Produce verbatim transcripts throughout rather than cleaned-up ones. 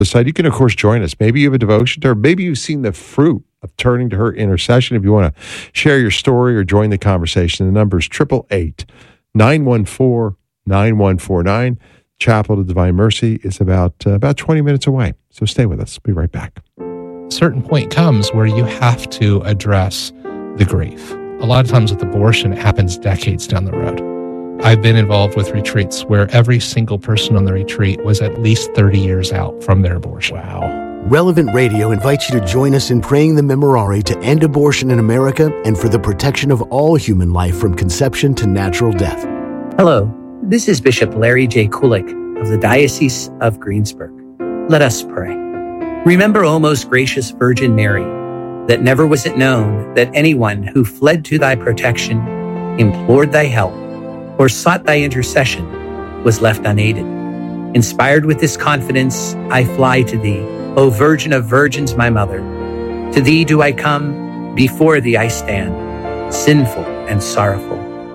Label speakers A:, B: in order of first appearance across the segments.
A: side. You can, of course, join us. Maybe you have a devotion to her. Maybe you've seen the fruit of turning to her intercession. If you want to share your story or join the conversation, the number is eight eight eight, nine one four, nine one four nine. Chapel of Divine Mercy is about uh, about twenty minutes away. So stay with us. We'll be right back.
B: A certain point comes where you have to address the grief. A lot of times with abortion, it happens decades down the road. I've been involved with retreats where every single person on the retreat was at least thirty years out from their abortion.
A: Wow.
C: Relevant Radio invites you to join us in praying the Memorare to end abortion in America and for the protection of all human life from conception to natural death.
D: Hello, this is Bishop Larry J. Kulik of the Diocese of Greensburg. Let us pray. Remember, O most gracious Virgin Mary, that never was it known that anyone who fled to thy protection, implored thy help, or sought thy intercession was left unaided. Inspired with this confidence, I fly to thee, O Virgin of Virgins, my mother. To thee do I come, before thee I stand, sinful and sorrowful.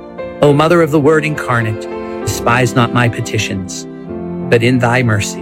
D: O Mother of the Word incarnate, despise not my petitions, but in thy mercy,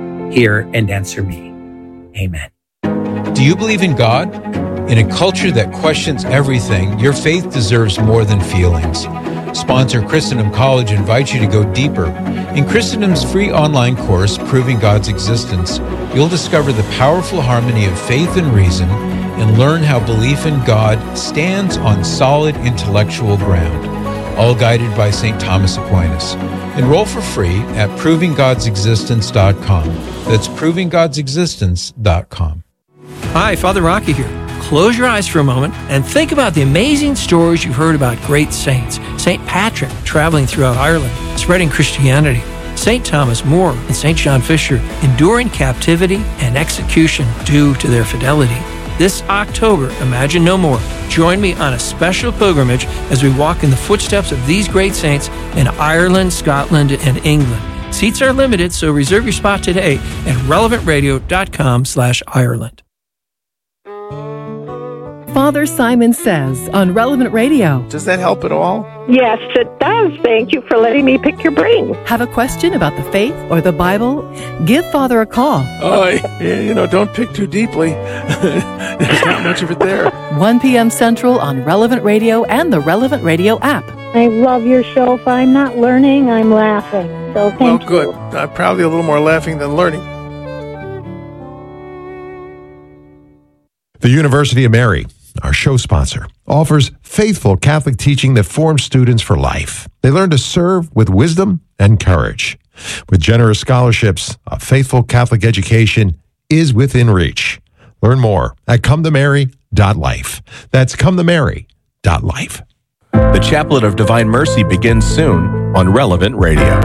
D: hear and answer me. Amen.
E: Do you believe in God? In a culture that questions everything, your faith deserves more than feelings. Sponsor Christendom College invites you to go deeper. In Christendom's free online course, Proving God's Existence, you'll discover the powerful harmony of faith and reason and learn how belief in God stands on solid intellectual ground, all guided by Saint Thomas Aquinas. Enroll for free at proving gods existence dot com. That's proving gods existence dot com.
F: Hi, Father Rocky here. Close your eyes for a moment and think about the amazing stories you've heard about great saints. Saint Patrick traveling throughout Ireland, spreading Christianity. Saint Thomas More and Saint John Fisher enduring captivity and execution due to their fidelity. This October, Imagine No More. Join me on a special pilgrimage as we walk in the footsteps of these great saints in Ireland, Scotland, and England. Seats are limited, so reserve your spot today at relevant radio dot com slash Ireland.
G: Father Simon Says on Relevant Radio.
H: Does that help at all?
I: Yes, it does. Thank you for letting me pick your brain.
G: Have a question about the faith or the Bible? Give Father a call.
H: Oh, you know, don't pick too deeply. There's not much of it there.
G: one p.m. Central on Relevant Radio and the Relevant Radio app.
I: I love your show. If I'm not learning, I'm laughing. So thank
H: well,
I: you.
H: good. Uh, probably a little more laughing than learning.
A: The University of Mary, our show sponsor, offers faithful Catholic teaching that forms students for life. They learn to serve with wisdom and courage. With generous scholarships, a faithful Catholic education is within reach. Learn more at come to mary dot life. That's come to mary dot life.
J: The Chaplet of Divine Mercy begins soon on Relevant Radio.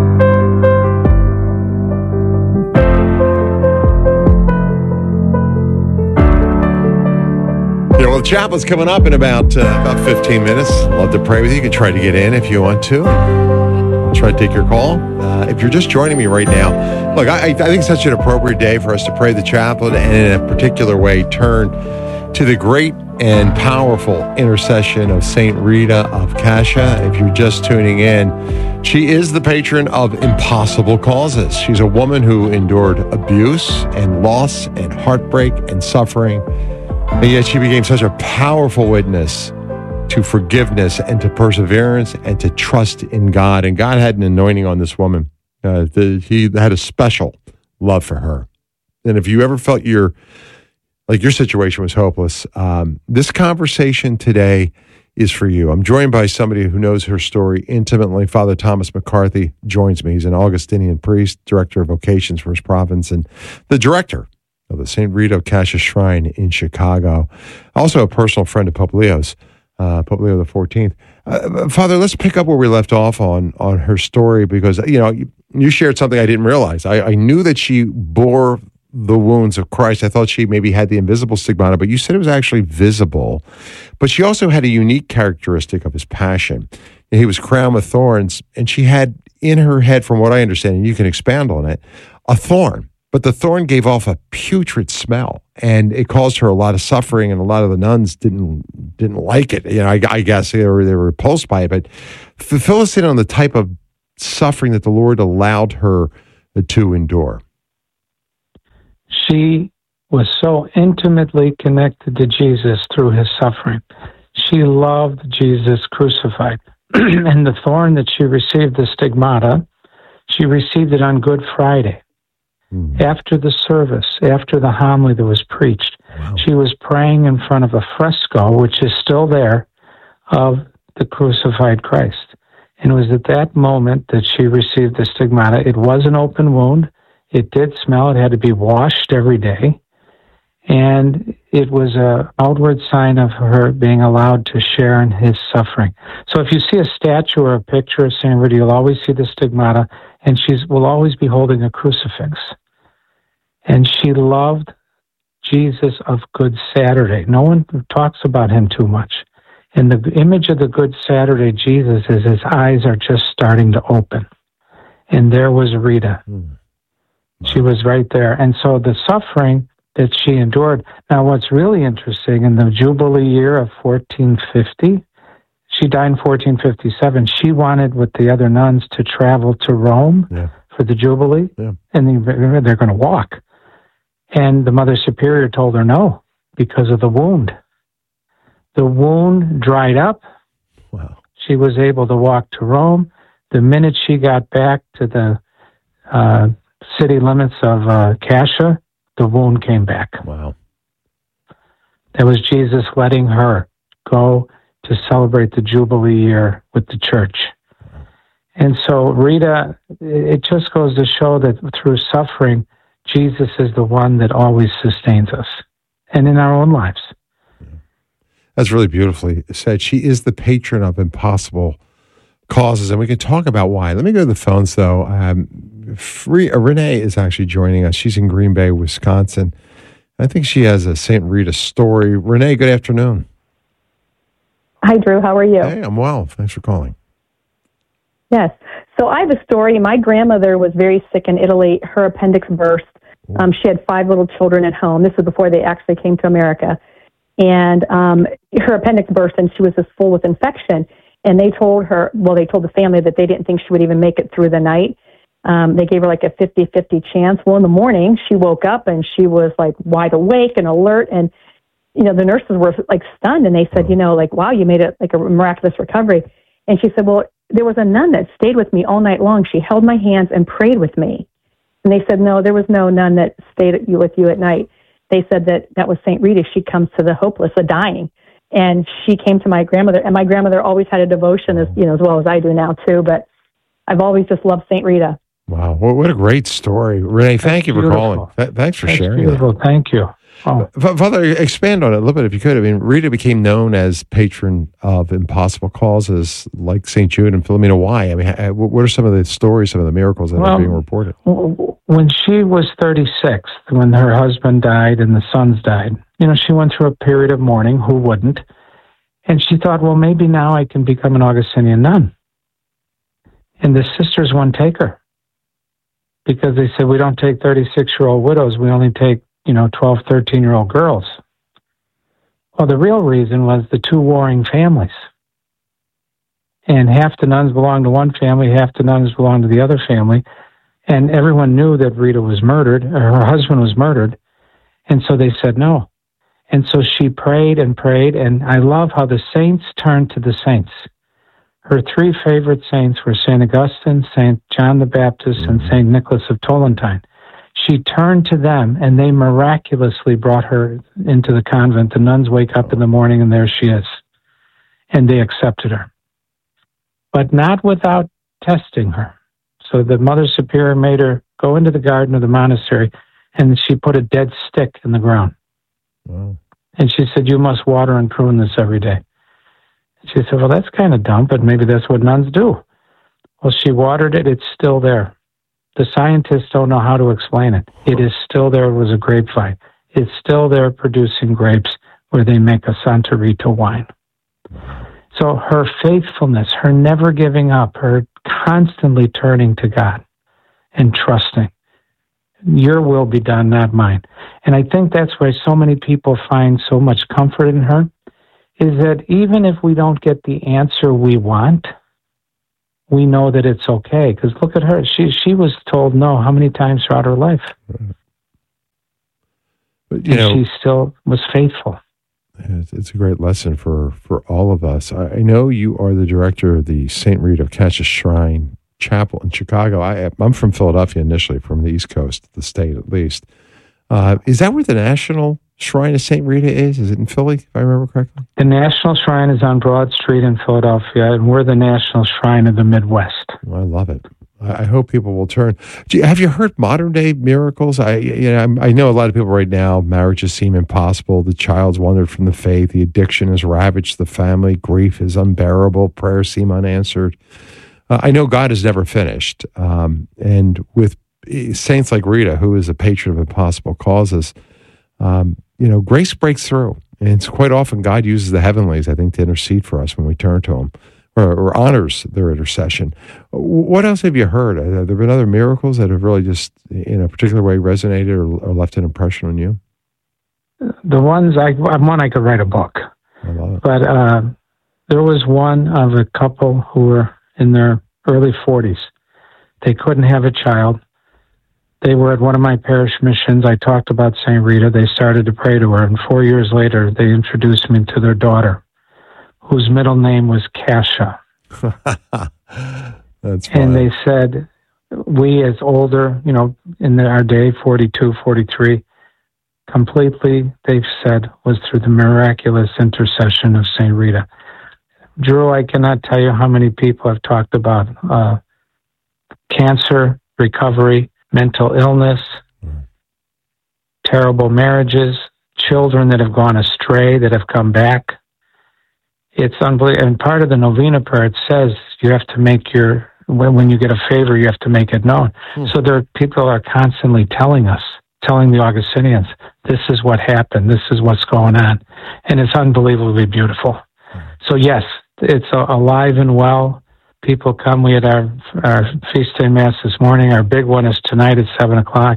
A: Yeah, well, the chapel's coming up in about uh, about fifteen minutes. Love to pray with you. You can try to get in if you want to. I'll try to take your call. Uh, if you're just joining me right now, look, I, I think it's such an appropriate day for us to pray the chaplet and in a particular way turn to the great and powerful intercession of Saint Rita of Cascia. If you're just tuning in, she is the patron of impossible causes. She's a woman who endured abuse and loss and heartbreak and suffering. And yet she became such a powerful witness to forgiveness and to perseverance and to trust in God. And God had an anointing on this woman. Uh, the, he had a special love for her. And if you ever felt your like your situation was hopeless, um, this conversation today is for you. I'm joined by somebody who knows her story intimately. Father Thomas McCarthy joins me. He's an Augustinian priest, director of vocations for his province, and the director of the Saint Rita of Cascia Shrine in Chicago. Also a personal friend of Pope Leo's, uh, Pope Leo the fourteenth. Uh, Father, let's pick up where we left off on on her story, because, you know, you, you shared something I didn't realize. I, I knew that she bore the wounds of Christ. I thought she maybe had the invisible stigmata, but you said it was actually visible. But she also had a unique characteristic of his passion. He was crowned with thorns, and she had in her head, from what I understand, and you can expand on it, a thorn. But the thorn gave off a putrid smell, and it caused her a lot of suffering, and a lot of the nuns didn't didn't like it. You know, I, I guess they were, they were repulsed by it. But fill us in on the type of suffering that the Lord allowed her to endure.
K: she was so intimately connected to Jesus through his suffering. She loved Jesus crucified. And the thorn that she received, the stigmata, she received it on Good Friday. Mm. After the service, after the homily that was preached, wow. She was praying in front of a fresco, which is still there, of the crucified Christ. And it was at that moment that she received the stigmata. It was an open wound. It did smell. It had to be washed every day. And it was an outward sign of her being allowed to share in his suffering. So if you see a statue or a picture of Saint Rita, you'll always see the stigmata, and she will always be holding a crucifix. And she loved Jesus of Good Saturday. No one talks about him too much. And the image of the Good Saturday Jesus is his eyes are just starting to open. And there was Rita. Mm. She was right there. And so the suffering that she endured. Now, what's really interesting, in the Jubilee year of fourteen fifty, she died in fourteen fifty-seven, she wanted with the other nuns to travel to Rome yeah. for the Jubilee, yeah. and they're going to walk. And the Mother Superior told her no, because of the wound. The wound dried up. Wow. She was able to walk to Rome. The minute she got back to the uh, city limits of uh, Cascia, the wound came back. Wow. That was Jesus letting her go to celebrate the Jubilee year with the church. And so Rita, it just goes to show that through suffering, Jesus is the one that always sustains us, and in our own lives.
A: That's really beautifully said. She is the patron of impossible causes, and we can talk about why. Let me go to the phones, though. Um, Free, uh, Renee is actually joining us. She's in Green Bay, Wisconsin. I think she has a Saint Rita story. Renee, good afternoon.
L: Hi, Drew. How are you?
A: Hey, I'm well. Thanks for calling.
L: Yes. So I have a story. My grandmother was very sick in Italy. Her appendix burst. Um, she had five little children at home. This was before they actually came to America. And um, her appendix burst, and she was just full with infection. And they told her, well, they told the family that they didn't think she would even make it through the night. Um, they gave her like a fifty-fifty chance. Well, in the morning, she woke up, and she was like wide awake and alert. And, you know, the nurses were like stunned, and they said, you know, like, wow, you made it like a miraculous recovery. And she said, well, there was a nun that stayed with me all night long. She held my hands and prayed with me. And they said, no, there was no nun that stayed with you at night. They said that that was Saint Rita. She comes to the hopeless, the dying. And she came to my grandmother, and my grandmother always had a devotion, as you know, as well as I do now too. But I've always just loved Saint Rita.
A: Wow, well, what a great story, Renee! Thank
K: That's
A: you for
K: beautiful.
A: calling. Th- thanks for
K: That's
A: sharing.
K: Beautiful. That. Thank you. Oh.
A: Father, expand on it a little bit if you could. I mean, Rita became known as patron of impossible causes like Saint Jude and Philomena. Why? I mean, what are some of the stories, some of the miracles that well, are being reported?
K: When she was thirty-six, when her husband died and the sons died, you know, she went through a period of mourning. Who wouldn't? And she thought, well, maybe now I can become an Augustinian nun. And the sisters wouldn't take her because they said, we don't take thirty-six-year-old widows. We only take, you know, twelve, thirteen-year-old girls. Well, the real reason was the two warring families. And half the nuns belonged to one family, half the nuns belonged to the other family. And everyone knew that Rita was murdered, or her husband was murdered. And so they said no. And so she prayed and prayed, and I love how the saints turned to the saints. Her three favorite saints were Saint Augustine, Saint John the Baptist, and Saint Nicholas of Tolentine. She turned to them, and they miraculously brought her into the convent. The nuns wake up in the morning, and there she is. And they accepted her. But not without testing her. So the Mother Superior made her go into the garden of the monastery, and she put a dead stick in the ground. Wow. And she said, you must water and prune this every day. She said, well, that's kind of dumb, but maybe that's what nuns do. Well, she watered it. It's still there. The scientists don't know how to explain it. It is still there. It was a grapevine. It's still there producing grapes where they make a Santa Rita wine. So her faithfulness, her never giving up, her constantly turning to God and trusting. Your will be done, not mine. And I think that's why so many people find so much comfort in her, is that even if we don't get the answer we want, we know that it's okay. Because look at her. She she was told no how many times throughout her life?
A: you
K: and
A: know,
K: she still was faithful.
A: It's, it's a great lesson for, for all of us. I, I know you are the director of the Saint Rita of Cascia Shrine Chapel in Chicago. I, I'm from Philadelphia initially, from the East Coast, the state at least. Uh, is that where the National Shrine of Saint Rita is? Is it in Philly, if I remember correctly?
K: The National Shrine is on Broad Street in Philadelphia, and we're the National Shrine of the Midwest.
A: Well, I love it. I hope people will turn. Do you, have you heard modern day miracles? I, you know, I know a lot of people right now, marriages seem impossible. The child's wandered from the faith. The addiction has ravaged the family. Grief is unbearable. Prayers seem unanswered. Uh, I know God is never finished. Um, and with saints like Rita, who is a patron of impossible causes, um, you know, grace breaks through. And it's quite often God uses the heavenlies, I think, to intercede for us when we turn to him. Or, or honors their intercession. What else have you heard? Have there been other miracles that have really just, in a particular way, resonated or, or left an impression on you?
K: The ones I, I'm one I could write a book.
A: I love it.
K: But uh, there was one of a couple who were in their early forties. They couldn't have a child. They were at one of my parish missions. I talked about Saint Rita. They started to pray to her, and four years later, they introduced me to their daughter, whose middle name was Cascia.
A: That's
K: funny. And they said, we as older, you know, in our day, forty-two, forty-three, completely, they've said, was through the miraculous intercession of Saint Rita. Drew, I cannot tell you how many people have talked about uh, cancer, recovery, mental illness, mm. terrible marriages, children that have gone astray, that have come back. It's unbelievable. And part of the novena prayer, it says you have to make your, when, when you get a favor, you have to make it known. Hmm. So there are people are constantly telling us, telling the Augustinians, this is what happened, this is what's going on. And it's unbelievably beautiful. Hmm. So yes, it's uh, alive and well. People come. We had our, our feast day mass this morning. Our big one is tonight at seven o'clock.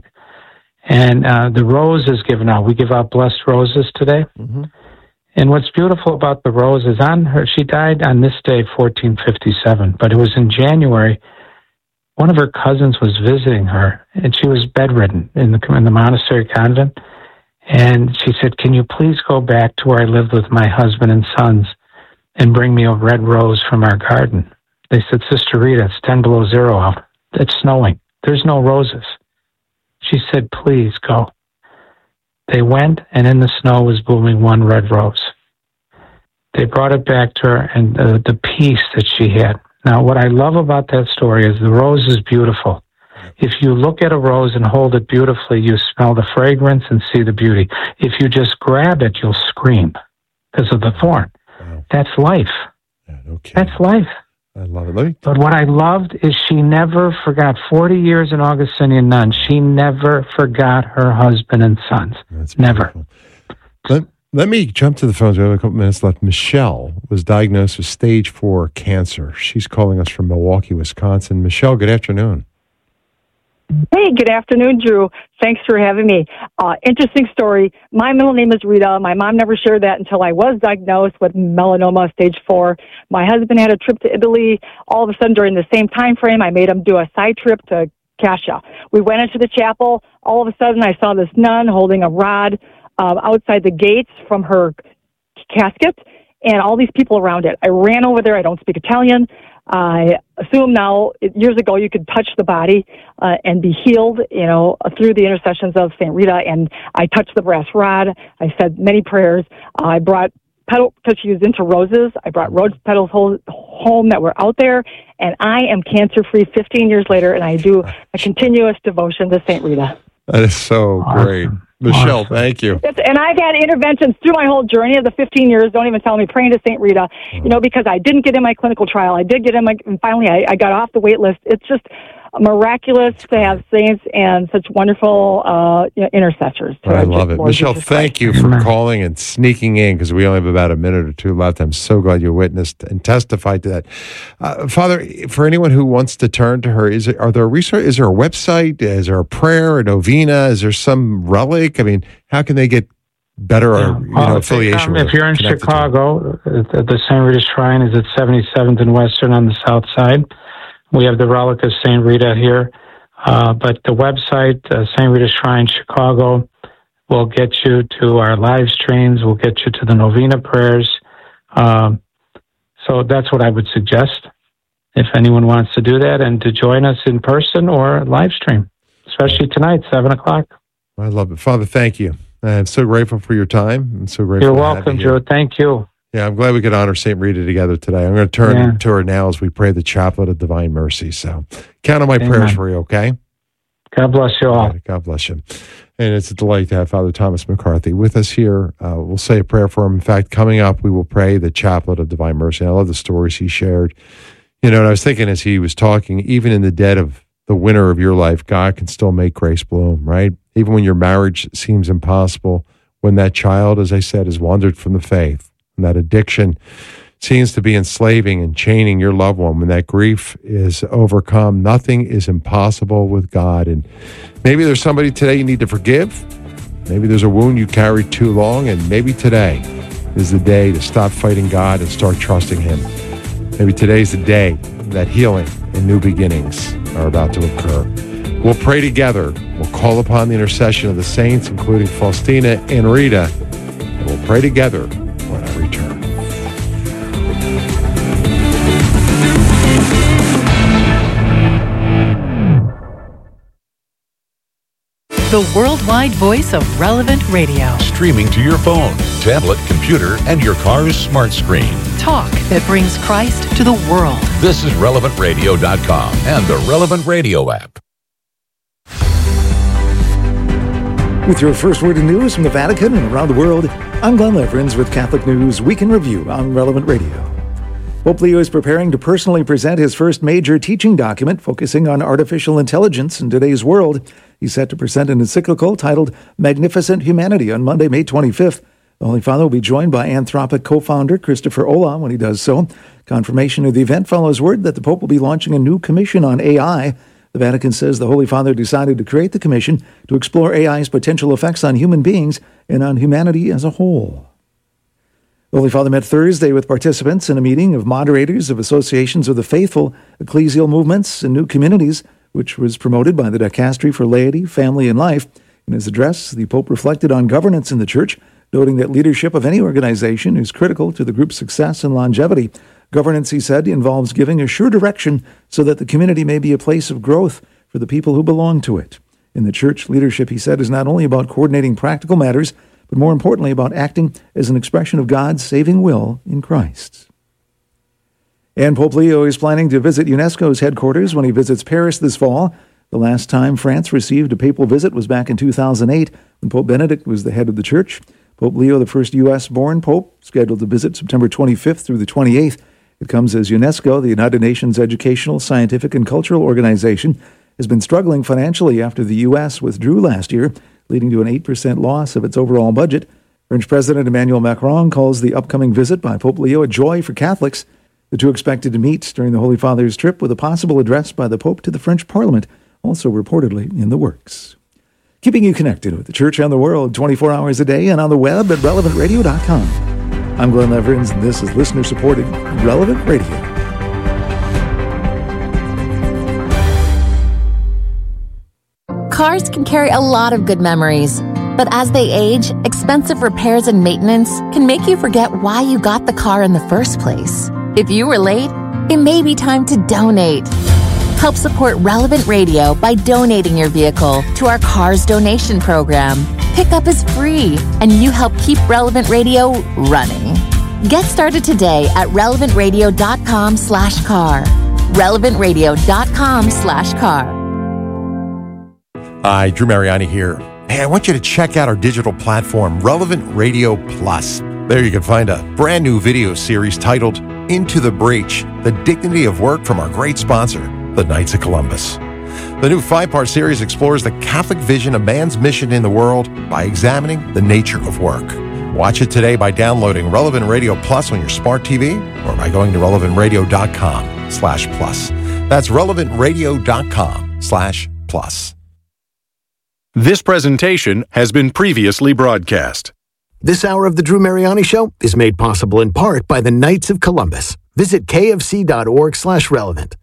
K: And uh, the rose is given out. We give out blessed roses today. Mm-hmm. And what's beautiful about the rose is on her, she died on this day, fourteen fifty-seven, but it was in January. One of her cousins was visiting her, and she was bedridden in the, in the monastery convent. And she said, can you please go back to where I lived with my husband and sons and bring me a red rose from our garden? They said, Sister Rita, it's ten below zero out. It's snowing. There's no roses. She said, please go. They went, and in the snow was blooming one red rose. They brought it back to her, and uh, the peace that she had. Now, what I love about that story is the rose is beautiful. If you look at a rose and hold it beautifully, you smell the fragrance and see the beauty. If you just grab it, you'll scream because of the thorn. Wow. That's life.
A: Yeah, okay.
K: That's life.
A: I love it. Let me...
K: But what I loved is she never forgot, forty years an Augustinian nun, she never forgot her husband and sons.
A: That's
K: never.
A: Let, let me jump to the phones. We have a couple minutes left. Michelle was diagnosed with stage four cancer. She's calling us from Milwaukee, Wisconsin. Michelle, good afternoon.
M: Hey, good afternoon, Drew. Thanks for having me. Uh, interesting story. My middle name is Rita. My mom never shared that until I was diagnosed with melanoma stage four. My husband had a trip to Italy. All of a sudden, during the same time frame, I made him do a side trip to Cascia. We went into the chapel. All of a sudden, I saw this nun holding a rod uh, outside the gates from her casket, and all these people around it. I ran over there. I don't speak Italian. I assume now, years ago, you could touch the body uh, and be healed, you know, through the intercessions of Saint Rita. And I touched the brass rod. I said many prayers. Uh, I brought petal, because she was into roses. I brought rose petals whole, home that were out there. And I am cancer-free fifteen years later, and I do a continuous devotion to Saint Rita.
A: That is so
K: awesome.
A: Great. Michelle, awesome. Thank you.
M: It's, and I've had interventions through my whole journey of the fifteen years. Don't even tell me praying to Saint Rita, oh. you know, because I didn't get in my clinical trial. I did get in my, and finally I, I got off the wait list. It's just miraculous to have saints and such wonderful uh, you know, intercessors.
A: I love it. Michelle, thank you for calling and sneaking in, because we only have about a minute or two left. I'm so glad you witnessed and testified to that. Uh, Father, for anyone who wants to turn to her, is it, are there resources? Is there a website? Is there a prayer, a novena? Is there some relic? I mean, how can they get better
K: yeah.
A: you know,
K: well,
A: affiliation
K: um,
A: with
K: If you're in Chicago, the, the Saint Rita Shrine is at seventy-seventh and Western on the south side. We have the relic of Saint Rita here, uh, but the website, uh, Saint Rita Shrine Chicago We'll get you to our live streams. We'll get you to the novena prayers. Um, so that's what I would suggest if anyone wants to do that and to join us in person or live stream, especially tonight, seven o'clock.
A: I love it. Father, thank you. I'm so grateful for your time. I'm so grateful.
K: You're welcome, Joe. Thank you.
A: Yeah, I'm glad we could honor Saint Rita together today. I'm going to turn yeah. to her now as we pray the Chaplet of Divine Mercy. So count on my Amen. Prayers for you, okay?
K: God bless you all.
A: Yeah, God bless you. And it's a delight to have Father Thomas McCarthy with us here. Uh, we'll say a prayer for him. In fact, coming up, we will pray the Chaplet of Divine Mercy. And I love the stories he shared. You know, and I was thinking as he was talking, even in the dead of the winter of your life, God can still make grace bloom, right? Even when your marriage seems impossible, when that child, as I said, has wandered from the faith, and that addiction seems to be enslaving and chaining your loved one, when that grief is overcome, nothing is impossible with God. And maybe there's somebody today you need to forgive. Maybe there's a wound you carried too long, and maybe today is the day to stop fighting God and start trusting Him. Maybe today's the day that healing and new beginnings are about to occur. We'll pray together. We'll call upon the intercession of the saints, including Faustina and Rita, and we'll pray together when I return.
G: The worldwide voice of Relevant Radio.
N: Streaming to your phone, tablet, computer, and your car's smart screen.
G: Talk that brings Christ to the world.
N: This is relevant radio dot com and the Relevant Radio app.
O: With your first word of news from the Vatican and around the world, I'm Glenn Leverins with Catholic News Week in Review on Relevant Radio. Pope Leo is preparing to personally present his first major teaching document focusing on artificial intelligence in today's world. He's set to present an encyclical titled Magnificent Humanity on Monday, May twenty-fifth. The Holy Father will be joined by Anthropic co-founder Christopher Olah when he does so. Confirmation of the event follows word that the Pope will be launching a new commission on A I. The Vatican says the Holy Father decided to create the commission to explore A I's potential effects on human beings and on humanity as a whole. The Holy Father met Thursday with participants in a meeting of moderators of associations of the faithful, ecclesial movements, and new communities, which was promoted by the Dicastery for Laity, Family, and Life. In his address, the Pope reflected on governance in the Church, noting that leadership of any organization is critical to the group's success and longevity. Governance, he said, involves giving a sure direction so that the community may be a place of growth for the people who belong to it. In the Church, leadership, he said, is not only about coordinating practical matters, but more importantly about acting as an expression of God's saving will in Christ. And Pope Leo is planning to visit UNESCO's headquarters when he visits Paris this fall. The last time France received a papal visit was back in two thousand eight, when Pope Benedict was the head of the Church. Pope Leo, the first U S-born pope, scheduled to visit September twenty-fifth through the twenty-eighth. It comes as UNESCO, the United Nations Educational, Scientific, and Cultural Organization, has been struggling financially after the U S withdrew last year, leading to an eight percent loss of its overall budget. French President Emmanuel Macron calls the upcoming visit by Pope Leo a joy for Catholics. The two expected to meet during the Holy Father's trip with a possible address by the Pope to the French Parliament, also reportedly in the works. Keeping you connected with the Church and the world twenty-four hours a day and on the web at relevant radio dot com. I'm Glenn Leverins, and this is listener-supported Relevant Radio.
P: Cars can carry a lot of good memories, but as they age, expensive repairs and maintenance can make you forget why you got the car in the first place. If you were late, it may be time to donate. Help support Relevant Radio by donating your vehicle to our Cars Donation Program. Pickup is free, and you help keep Relevant Radio running. Get started today at relevant radio dot com slash car. relevant radio dot com slash car.
A: Hi, Drew Mariani here. Hey, I want you to check out our digital platform, Relevant Radio Plus. There you can find a brand new video series titled Into the Breach, The Dignity of Work from our great sponsor, the Knights of Columbus. The new five-part series explores the Catholic vision of man's mission in the world by examining the nature of work. Watch it today by downloading Relevant Radio Plus on your smart T V or by going to relevant radio dot com slash plus. That's relevant radio dot com slash plus.
Q: This presentation has been previously broadcast.
C: This hour of the Drew Mariani Show is made possible in part by the Knights of Columbus. Visit kfc.org slash relevant.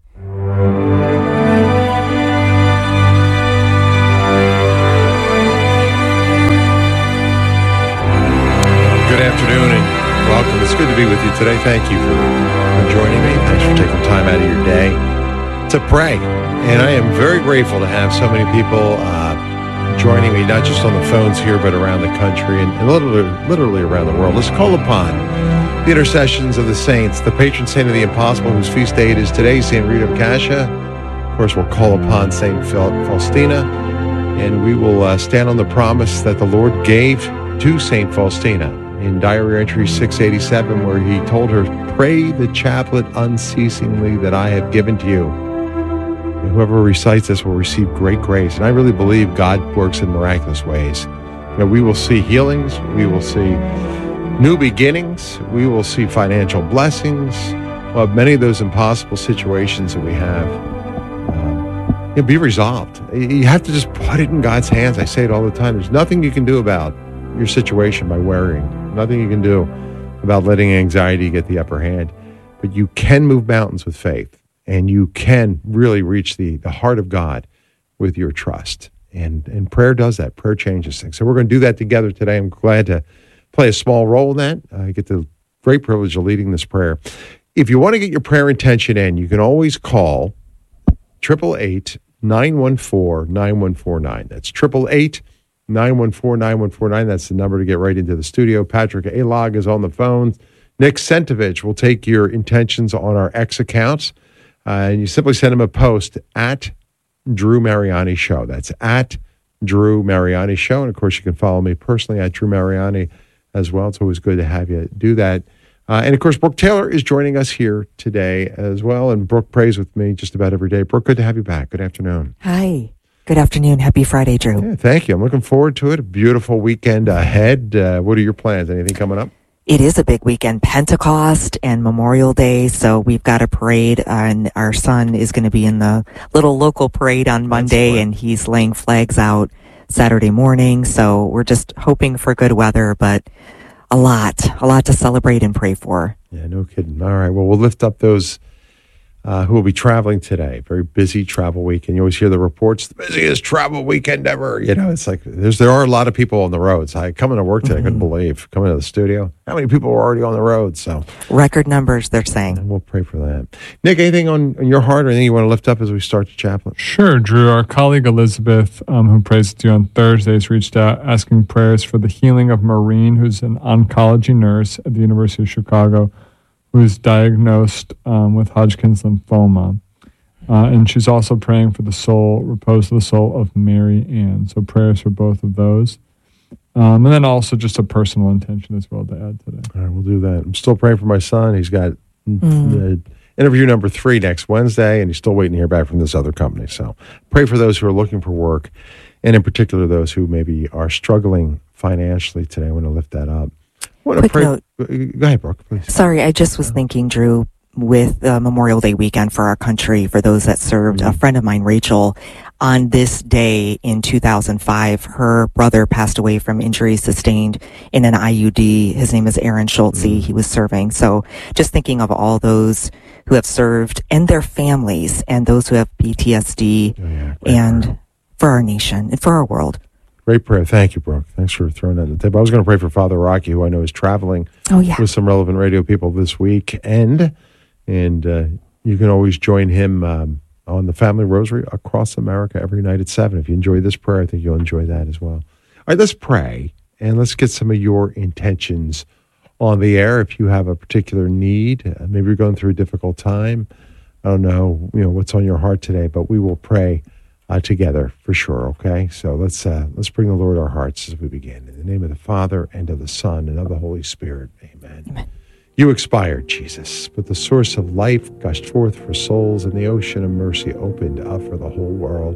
A: good to be with you today. Thank you for, for joining me. Thanks for taking time out of your day to pray. And I am very grateful to have so many people uh, joining me, not just on the phones here, but around the country and, and literally, literally around the world. Let's call upon the intercessions of the saints, the patron saint of the impossible, whose feast day it is today, Saint Rita of Cascia. Of course, we'll call upon Saint Faustina, and we will uh, stand on the promise that the Lord gave to Saint Faustina in diary entry six eighty-seven, where he told her, "Pray the chaplet unceasingly that I have given to you. And whoever recites this will receive great grace." And I really believe God works in miraculous ways. You know, we will see healings, we will see new beginnings, we will see financial blessings. Well, many of those impossible situations that we have, um, it'll be resolved. You have to just put it in God's hands. I say it all the time. There's nothing you can do about your situation by worrying. Nothing you can do about letting anxiety get the upper hand. But you can move mountains with faith, and you can really reach the, the heart of God with your trust. And, and prayer does that. Prayer changes things. So we're going to do that together today. I'm glad to play a small role in that. I get the great privilege of leading this prayer. If you want to get your prayer intention in, you can always call eight eight eight, nine one four, nine one four nine. That's eight eight eight, nine one four, nine one four nine. That's the number to get right into the studio. Patrick Alog is on the phone. Nick Sentovich will take your intentions on our X accounts. Uh, and you simply send him a post at Drew Mariani Show. That's at Drew Mariani Show. And, of course, you can follow me personally at Drew Mariani as well. It's always good to have you do that. Uh, and, of course, Brooke Taylor is joining us here today as well. And Brooke prays with me just about every day. Brooke, good to have you back. Good afternoon.
R: Hi. Good afternoon. Happy Friday, Drew.
A: Yeah, thank you. I'm looking forward to it. A beautiful weekend ahead. Uh, what are your plans? Anything coming up?
R: It is a big weekend, Pentecost and Memorial Day, so we've got a parade, and our son is going to be in the little local parade on Monday, and he's laying flags out Saturday morning, so we're just hoping for good weather, but a lot, a lot to celebrate and pray for.
A: Yeah, no kidding. All right, well, we'll lift up those Uh, who will be traveling today. Very busy travel weekend. You always hear the reports, the busiest travel weekend ever. You know, it's like there's there are a lot of people on the roads. I come into work today, mm-hmm. I couldn't believe, coming to the studio, how many people were already on the road. So
R: record numbers, they're saying.
A: And we'll pray for that. Nick, anything on, on your heart or anything you want to lift up as we start the chaplain?
S: Sure, Drew. Our colleague Elizabeth, um, who prays with you on Thursdays, reached out asking prayers for the healing of Maureen, who's an oncology nurse at the University of Chicago, who's diagnosed um, with Hodgkin's lymphoma. Uh, and she's also praying for the soul, repose of the soul of Mary Ann. So prayers for both of those. Um, and then also just a personal intention as well to add to that.
A: All right, we'll do that. I'm still praying for my son. He's got mm. uh, interview number three next Wednesday, and he's still waiting to hear back from this other company. So pray for those who are looking for work, and in particular those who maybe are struggling financially today. I want to lift that up. What
R: Quick
A: pray-
R: note.
A: Go ahead, Brooke, please.
R: Sorry, I just was thinking, Drew, with uh, Memorial Day weekend for our country, for those that served, a friend of mine, Rachel, on this day in two thousand five, her brother passed away from injuries sustained in an I U D. His name is Aaron Schultze. Mm. He was serving. So just thinking of all those who have served and their families and those who have P T S D oh, yeah, and prayer. For our nation and for our world.
A: Great prayer. Thank you, Brooke. Thanks for throwing that on the table. I was going to pray for Father Rocky, who I know is traveling
R: oh, yeah.
A: with some relevant radio people this weekend. And uh, you can always join him um, on the Family Rosary across America every night at seven. If you enjoy this prayer, I think you'll enjoy that as well. All right, let's pray, and let's get some of your intentions on the air. If you have a particular need, uh, maybe you're going through a difficult time. I don't know, you know, what's on your heart today, but we will pray Uh, together for sure. Okay, so let's uh, let's bring the Lord our hearts as we begin. In the name of the Father and of the Son and of the Holy Spirit. Amen.
R: Amen.
A: You expired, Jesus, but the source of life gushed forth for souls, and the ocean of mercy opened up for the whole world.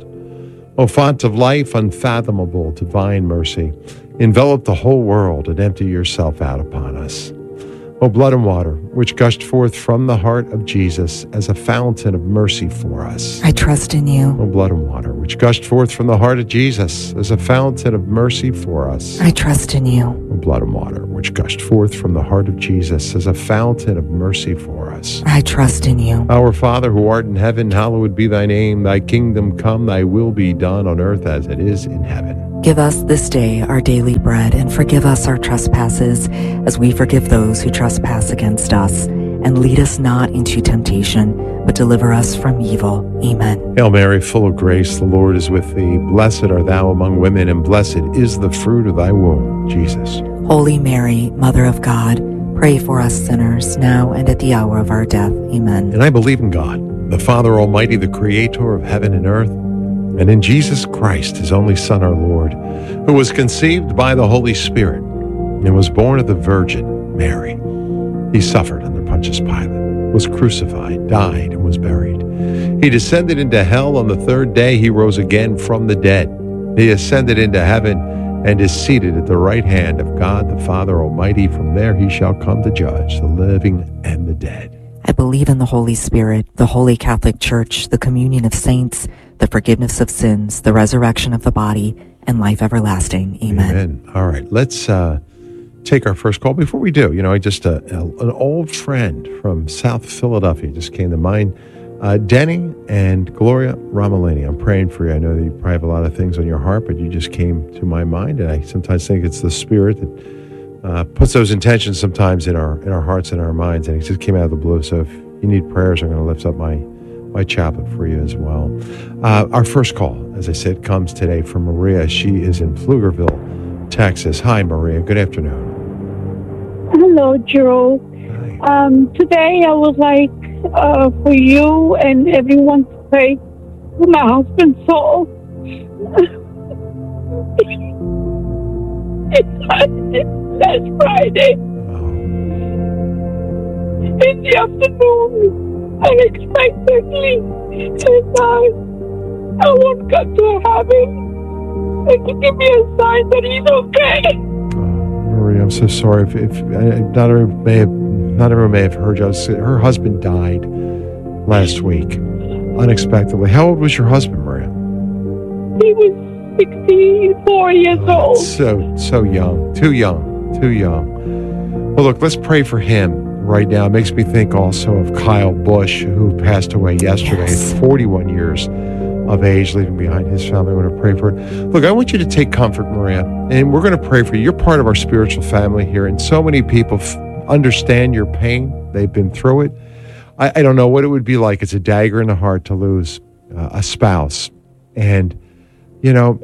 A: O font of life, unfathomable divine mercy, envelop the whole world and empty yourself out upon us. O blood and water, which gushed forth from the heart of Jesus as a fountain of mercy for us.
R: I trust in you.
A: O blood and water, which gushed forth from the heart of Jesus as a fountain of mercy for us.
R: I trust in you.
A: O blood and water, which gushed forth from the heart of Jesus as a fountain of mercy for us.
R: I trust in you.
A: Our Father, who art in heaven, hallowed be thy name. Thy kingdom come, thy will be done on earth as it is in heaven.
R: Give us this day our daily bread, and forgive us our trespasses, as we forgive those who trespass against us. And lead us not into temptation, but deliver us from evil. Amen.
A: Hail Mary, full of grace, the Lord is with thee. Blessed art thou among women, and blessed is the fruit of thy womb, Jesus.
R: Holy Mary, Mother of God, pray for us sinners, now and at the hour of our death. Amen.
A: And I believe in God, the Father Almighty, the creator of heaven and earth, and in Jesus Christ, his only Son, our Lord, who was conceived by the Holy Spirit and was born of the Virgin Mary. He suffered under Pontius Pilate, was crucified, died, and was buried. He descended into hell. On the third day he rose again from the dead. He ascended into heaven and is seated at the right hand of God the Father Almighty. From there he shall come to judge the living and the dead.
R: I believe in the Holy Spirit, the Holy Catholic Church, the communion of saints, the forgiveness of sins, the resurrection of the body, and life everlasting. Amen.
A: Amen. All right, let's uh, take our first call. Before we do, you know, I just, uh, an old friend from South Philadelphia just came to mind. Uh, Denny and Gloria Ramalini, I'm praying for you. I know that you probably have a lot of things on your heart, but you just came to my mind, and I sometimes think it's the Spirit that uh, puts those intentions sometimes in our in our hearts and our minds, and it just came out of the blue. So if you need prayers, I'm going to lift up my my chaplet for you as well. Uh, our first call, as I said, comes today from Maria. She is in Pflugerville, Texas. Hi, Maria. Good afternoon.
I: Hello, Drew. Um, today I would like uh, for you and everyone to pray for my husband's soul. It's last Friday in the afternoon. Unexpectedly, and I, I want God to have him and to give me a sign that he's okay.
A: Maria, I'm so sorry. If, if I, not everyone may have, not everyone may have heard you. Her husband died last week, unexpectedly. How old was your husband, Maria?
I: He was sixty-four years
A: oh,
I: old.
A: So so young, too young, too young. Well, look, let's pray for him. Right now, it makes me think also of Kyle Bush, who passed away yesterday
R: Yes.
A: at forty-one years of age, leaving behind his family. I want to pray for it. Look, I want you to take comfort, Maria, and we're going to pray for you. You're part of our spiritual family here, and so many people f- understand your pain. They've been through it. I, I don't know what it would be like. It's a dagger in the heart to lose uh, a spouse. And, you know,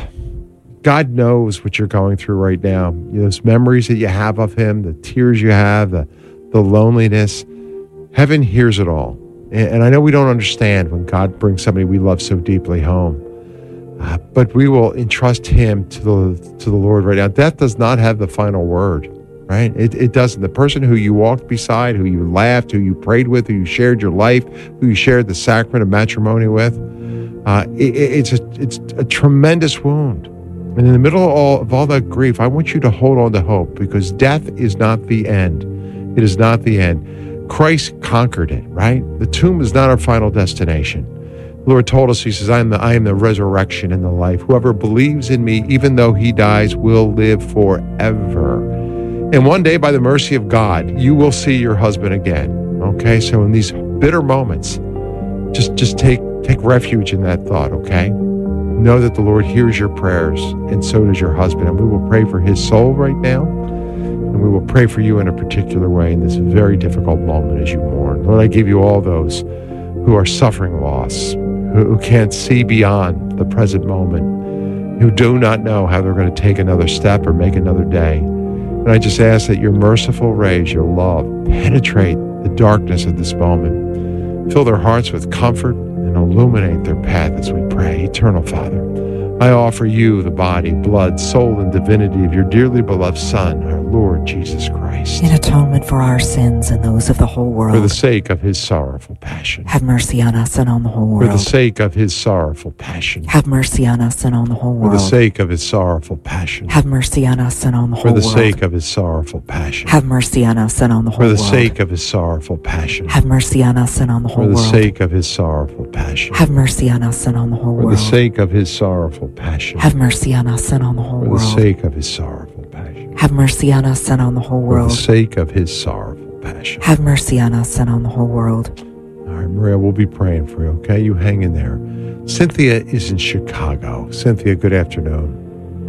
A: God knows what you're going through right now. You know, those memories that you have of him, the tears you have, the the loneliness. Heaven hears it all. And, and I know we don't understand when God brings somebody we love so deeply home. Uh, but we will entrust him to the to the Lord right now. Death does not have the final word, right? It, it doesn't. The person who you walked beside, who you laughed, who you prayed with, who you shared your life, who you shared the sacrament of matrimony with, uh, it, it's, a, it's a tremendous wound. And in the middle of all, of all that grief, I want you to hold on to hope, because death is not the end. It is not the end. Christ conquered it, right? The tomb is not our final destination. The Lord told us, he says, I am the, I am the resurrection and the life. Whoever believes in me, even though he dies, will live forever. And one day, by the mercy of God, you will see your husband again. Okay? So in these bitter moments, just, just take, take refuge in that thought, okay? Know that the Lord hears your prayers, and so does your husband. And we will pray for his soul right now. And we will pray for you in a particular way in this very difficult moment as you mourn. Lord, I give you all those who are suffering loss, who, who can't see beyond the present moment, who do not know how they're going to take another step or make another day. And I just ask that your merciful rays, your love, penetrate the darkness of this moment. Fill their hearts with comfort and illuminate their path as we pray. Eternal Father, I offer you the body, blood, soul, and divinity of your dearly beloved Son, our Lord Jesus Christ.
R: In atonement for our sins and those of the whole world.
A: For the sake of his sorrowful passion.
R: Have mercy on us and on the whole world.
A: For the sake of his sorrowful passion.
R: Have mercy on us and on the whole world.
A: For the sake of his sorrowful passion.
R: Have mercy on us and on the whole
A: For the
R: world.
A: sake of his sorrowful passion.
R: Have mercy on us and on the whole
A: For the
R: world.
A: sake of his sorrowful passion.
R: Have mercy on us and on the whole
A: For the
R: world.
A: sake of his sorrowful passion.
R: Have mercy on us and on the whole
A: For
R: world.
A: the sake of his sorrowful passion.
R: Have mercy on us and on the whole
A: For the
R: world.
A: sake of his sorrowful passion.
R: Have mercy on us and on the whole
A: For
R: world.
A: the sake of his sorrowful passion.
R: Have mercy on us and on the whole world.
A: All right, Maria, we'll be praying for you, okay? You hang in there. Cynthia is in Chicago. Cynthia, good afternoon.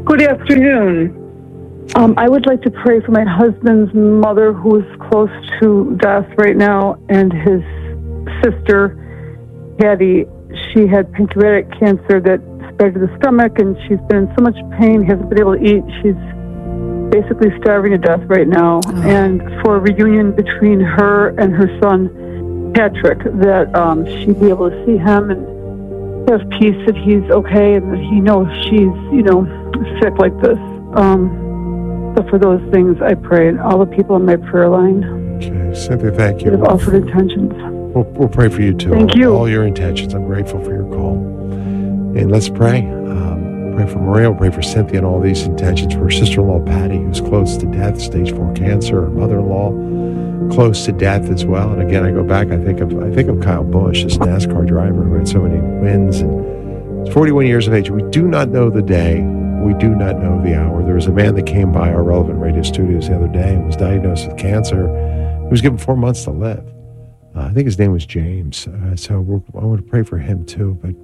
T: Good afternoon. Um, I would like to pray for my husband's mother, who is close to death right now, and his sister, Hattie. She had pancreatic cancer that spread to the stomach, and she's been in so much pain, hasn't been able to eat. She's basically starving to death right now. Oh. And for a reunion between her and her son, Patrick, that um, she'd be able to see him and have peace that he's okay and that he knows she's, you know, sick like this. Um, so for those things, I pray, and all the people on my prayer line.
A: Okay, Cynthia, thank you.
T: Have offered intentions.
A: We'll, we'll pray for you too.
T: Thank
A: all,
T: you.
A: All your intentions. I'm grateful for your call. And let's pray. Um, pray for Maria. We'll pray for Cynthia and all these intentions. For her sister-in-law, Patty, who's close to death, stage four cancer. Her mother-in-law, close to death as well. And again, I go back. I think of I think of Kyle Busch, this NASCAR driver who had so many wins, and he's forty-one years of age. We do not know the day. We do not know the hour. There was a man that came by our Relevant Radio studios the other day and was diagnosed with cancer. He was given four months to live. Uh, I think his name was James. Uh, so we're, I want to pray for him too. But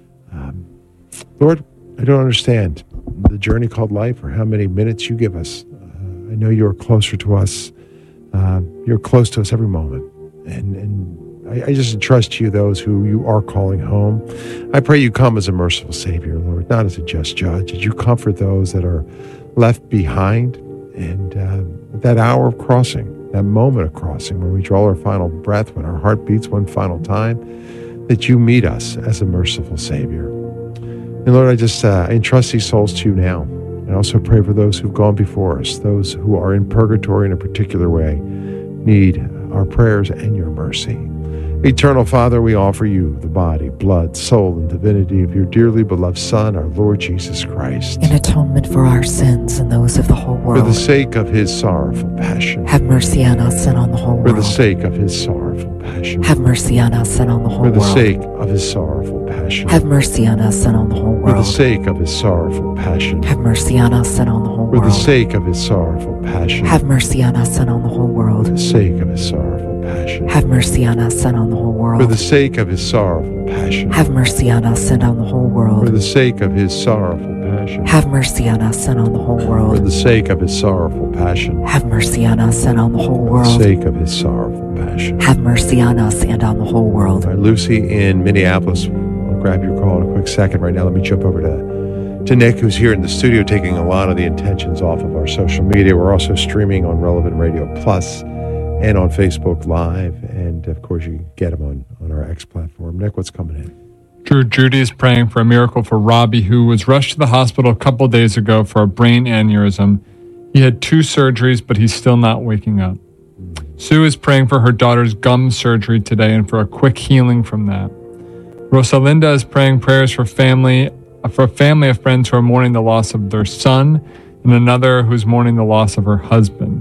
A: um, Lord, I don't understand the journey called life or how many minutes you give us. Uh, I know you're closer to us. Uh, you're close to us every moment. And, and I, I just entrust you those who you are calling home. I pray you come as a merciful Savior, Lord, not as a just judge. That you comfort those that are left behind. And uh, that hour of crossing, that moment of crossing, when we draw our final breath, when our heart beats one final time, that you meet us as a merciful Savior. And Lord, I just uh, I entrust these souls to you now. I also pray for those who've gone before us, those who are in purgatory in a particular way, need our prayers and your mercy. Eternal Father, we offer you the body, blood, soul, and divinity of your dearly beloved Son, our Lord Jesus Christ.
R: In atonement for our sins and those of the whole world.
A: For the sake of his sorrowful passion.
R: Have mercy on us and on the whole world.
A: For the sake of his sorrowful passion.
R: Have mercy on us and on the whole
A: world. For the
R: world.
A: sake of his sorrowful passion.
R: Have mercy on us and on the whole world.
A: For the sake of his sorrowful passion.
R: Have mercy on us and on the whole world.
A: For the sake of his sorrowful passion.
R: Have mercy on us and on the whole world.
A: For the sake of his sorrowful passion.
R: Have mercy on us and on the whole world.
A: For the sake of his sorrowful passion.
R: Have mercy on us and on the whole world.
A: For the sake of his sorrowful passion.
R: Have mercy on us and on the whole world.
A: For the sake of his sorrowful passion.
R: Have mercy on us and on the whole world.
A: For the sake of his sorrowful passion.
R: Have mercy on us and on the whole world.
A: All right, Lucy in Minneapolis, I'll grab your call in a quick second. Right now, let me jump over to, to Nick, who's here in the studio taking a lot of the intentions off of our social media. We're also streaming on Relevant Radio Plus and on Facebook Live. And, of course, you can get them on, on our X platform. Nick, what's coming in?
S: Drew, Judy is praying for a miracle for Robbie, who was rushed to the hospital a couple days ago for a brain aneurysm. He had two surgeries, but he's still not waking up. Mm. Sue is praying for her daughter's gum surgery today and for a quick healing from that. Rosalinda is praying prayers for family, for a family of friends who are mourning the loss of their son and another who's mourning the loss of her husband.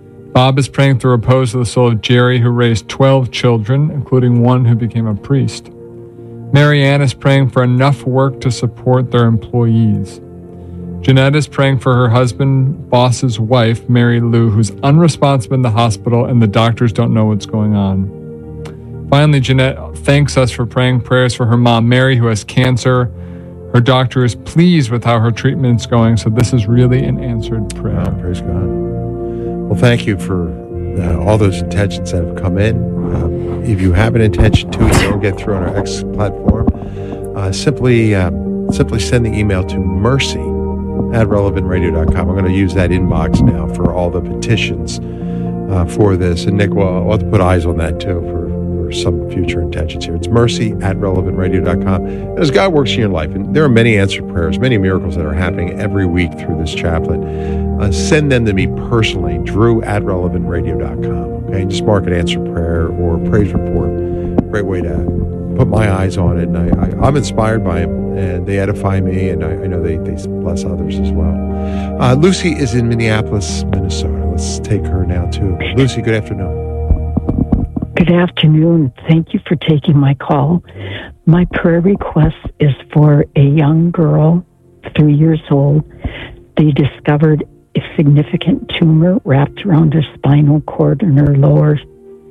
S: Bob is praying for repose of the soul of Jerry, who raised twelve children, including one who became a priest. Mary Ann is praying for enough work to support their employees. Jeanette is praying for her husband, boss's wife, Mary Lou, who's unresponsive in the hospital and the doctors don't know what's going on. Finally, Jeanette thanks us for praying prayers for her mom, Mary, who has cancer. Her doctor is pleased with how her treatment's going, so this is really an answered prayer.
A: Oh, praise God. Well, thank you for uh, all those intentions that have come in. Um, if you have an intention to, you don't get through on our X platform, uh, simply um, simply send the email to mercy at relevant radio dot com. I'm going to use that inbox now for all the petitions uh, for this. And Nick, well, I'll have to put eyes on that too for, for some future intentions here. It's mercy at relevant radio dot com. And as God works in your life, and there are many answered prayers, many miracles that are happening every week through this chaplet, uh, send them to me personally, drew at relevant radio dot com. Okay, and just mark an answered prayer or praise report. Great way to put my eyes on it. And I, I, I'm inspired by them, and they edify me, and I, I know they, they bless others as well. Uh, Lucy is in Minneapolis, Minnesota. Let's take her now, too. Lucy, good afternoon.
U: Good afternoon. Thank you for taking my call. My prayer request is for a young girl, three years old. They discovered a significant tumor wrapped around her spinal cord in her lower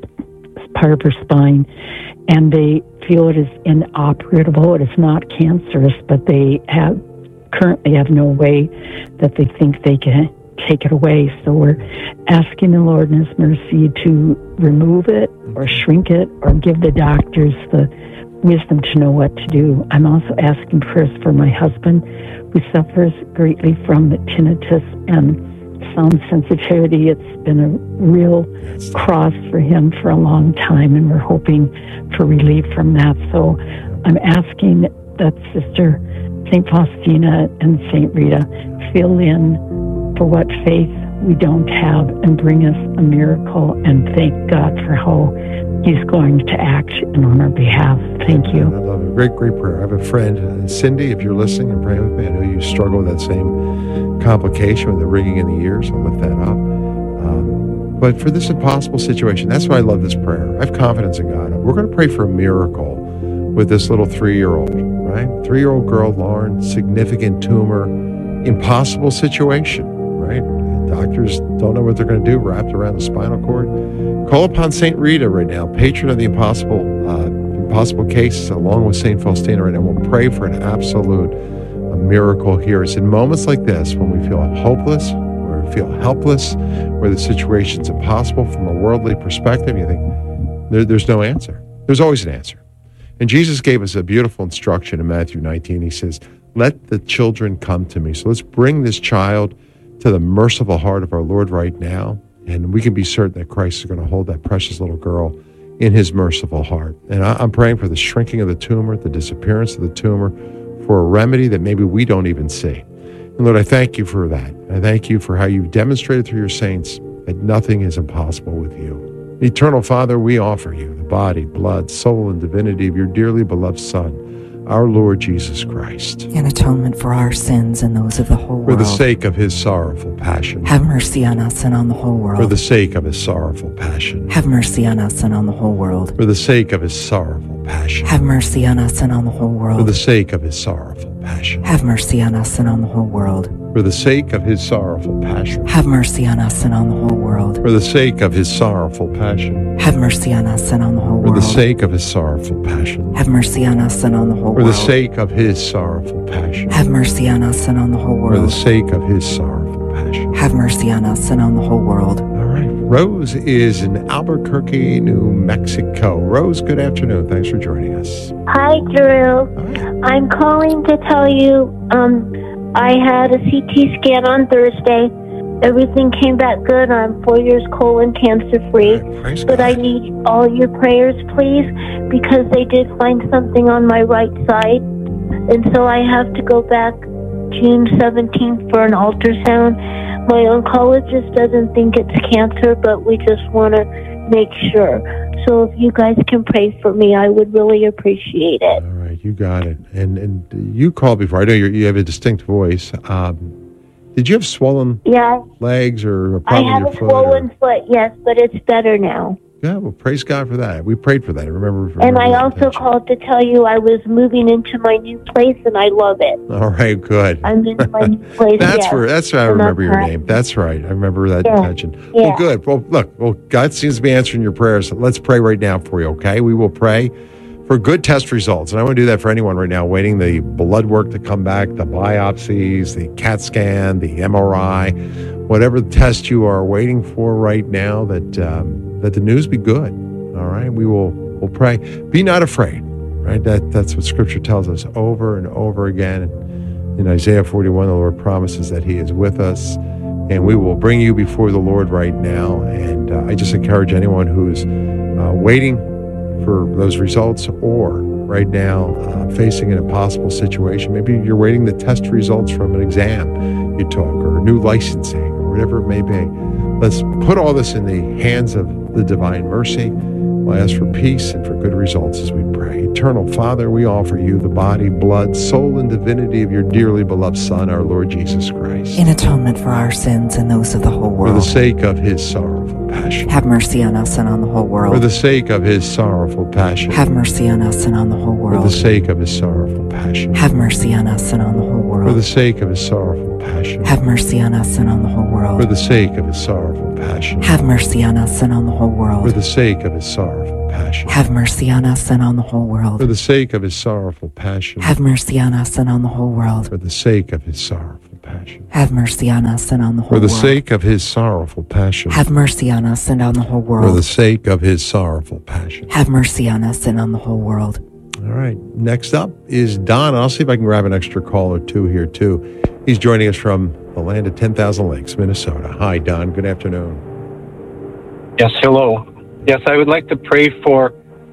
U: part of her spine, and they feel it is inoperable. It is not cancerous, but they have currently have no way that they think they can take it away. So we're asking the Lord in His mercy to remove it or shrink it or give the doctors the wisdom to know what to do. I'm also asking prayers for my husband, who suffers greatly from the tinnitus and sound sensitivity. It's been a real cross for him for a long time, and we're hoping for relief from that. So I'm asking that Sister Saint Faustina and Saint Rita fill in for what faith we don't have and bring us a miracle, and thank God for how He's going to act on our behalf. Thank you.
A: I love it. Great, great prayer. I have a friend, uh, Cindy, if you're listening and praying with me, I know you struggle with that same complication with the ringing in the ears. I'll lift that up. Um, but for this impossible situation, that's why I love this prayer. I have confidence in God. We're going to pray for a miracle with this little three-year-old, right? Three-year-old girl, Lauren, significant tumor, impossible situation, right? Doctors don't know what they're going to do, wrapped around the spinal cord. Call upon Saint Rita right now, patron of the impossible uh, impossible case, along with Saint Faustina right now. We'll pray for an absolute a miracle here. It's in moments like this when we feel hopeless, where we feel helpless, where the situation's impossible from a worldly perspective. You think there, there's no answer. There's always an answer. And Jesus gave us a beautiful instruction in Matthew nineteen. He says, let the children come to me. So let's bring this child to the merciful heart of our Lord right now, and we can be certain that Christ is going to hold that precious little girl in His merciful heart. And I, I'm praying for the shrinking of the tumor, the disappearance of the tumor, for a remedy that maybe we don't even see. And Lord, I thank you for that. I thank you for how you've demonstrated through your saints that nothing is impossible with you. Eternal Father, we offer you the body, blood, soul, and divinity of your dearly beloved Son, our Lord Jesus Christ,
R: in atonement for our sins and those of the whole world.
A: For the sake of His sorrowful passion.
R: Have mercy on us and on the whole world.
A: For the sake of His sorrowful passion.
R: Have mercy on us and on the whole world.
A: For the sake of His sorrowful passion.
R: Have mercy on us and on the whole world.
A: For the sake of His sorrowful passion.
R: Have mercy on us and on the whole world.
A: For the sake of His sorrowful passion.
R: Have mercy on us and on the whole world.
A: For the sake of His sorrowful passion.
R: Have mercy on us and on the whole world.
A: For the sake of His sorrowful passion.
R: Have mercy on us and on the whole world.
A: For the sake of His sorrowful passion.
R: Have mercy on us and on the whole world.
A: For the sake of His sorrowful passion.
R: Have mercy on us and on the whole world.
A: All right. Rose is in Albuquerque, New Mexico. Rose, good afternoon. Thanks for joining us.
B: Hi, Drew. Hi. I'm calling to tell you um, I had a C T scan on Thursday. Everything came back good. I'm four years colon cancer free.
A: Right,
B: but I need all your prayers, please, because they did find something on my right side. And so I have to go back June seventeenth for an ultrasound. My oncologist doesn't think it's cancer, but we just want to make sure. So if you guys can pray for me, I would really appreciate it.
A: All right, you got it. And and you called before. I know you're, you have a distinct voice. Um, did you have swollen
B: yeah.
A: legs or a
B: I
A: problem
B: have
A: with
B: a
A: your foot?
B: swollen foot, yes, but it's better now.
A: Yeah, well, praise God for that. We prayed for that. I remember. remember
B: and I also called to tell you I was moving into my new place, and I love it.
A: All right, good.
B: I'm in my new place.
A: That's
B: yes.
A: for. That's how I
B: And
A: remember your
B: right.
A: name. That's right. I remember that
B: Yeah.
A: you mentioned.
B: Yeah.
A: Well, good. Well, look. Well, God seems to be answering your prayers. Let's pray right now for you. Okay, we will pray for good test results, and I want to do that for anyone right now waiting the blood work to come back, the biopsies, the CAT scan, the M R I, whatever test you are waiting for right now. That um, that the news be good. All right, we will we'll pray. Be not afraid, right? That that's what Scripture tells us over and over again. In Isaiah forty-one, the Lord promises that He is with us, and we will bring you before the Lord right now. And uh, I just encourage anyone who's uh, waiting for those results, or right now uh, facing an impossible situation. Maybe you're waiting the test results from an exam you took, or new licensing, or whatever it may be. Let's put all this in the hands of the divine mercy. I ask for peace and for good results as we pray. Eternal Father, we offer you the body, blood, soul, and divinity of your dearly beloved Son, our Lord Jesus Christ.
R: In atonement for our sins and those of the whole world.
A: For the sake of His sorrowful passion.
R: Have mercy on us and on the whole world.
A: For the sake of His sorrowful passion.
R: Have mercy on us and on the whole world.
A: For the sake of His sorrowful passion.
R: Have mercy on us and on the whole world. world.
A: For the sake of his sorrowful passion.
R: Have mercy on us and on the whole world.
A: For the sake of his sorrowful passion.
R: Have mercy on us and on the whole world.
A: For the sake of his sorrowful passion.
R: Have mercy on us and on the whole world.
A: For the sake of his sorrowful passion.
R: Have mercy on us and on the whole world.
A: For the sake of his sorrowful passion.
R: Have mercy on us and on the whole
A: For the
R: world.
A: sake of his sorrowful passion.
R: Have mercy on us and on the whole world.
A: For the sake of his sorrowful passion.
R: Have mercy on us and on the whole world.
A: All right. Next up is Don. I'll see if I can grab an extra call or two here, too. He's joining us from the land of ten thousand Lakes, Minnesota. Hi, Don. Good afternoon.
D: Yes, hello. Yes, I would like to pray for,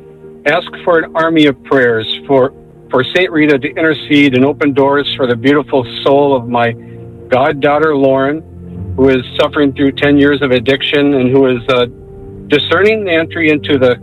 D: ask for an army of prayers for, for Saint Rita to intercede and open doors for the beautiful soul of my goddaughter, Lauren, who is suffering through ten years of addiction and who is uh, discerning the entry into the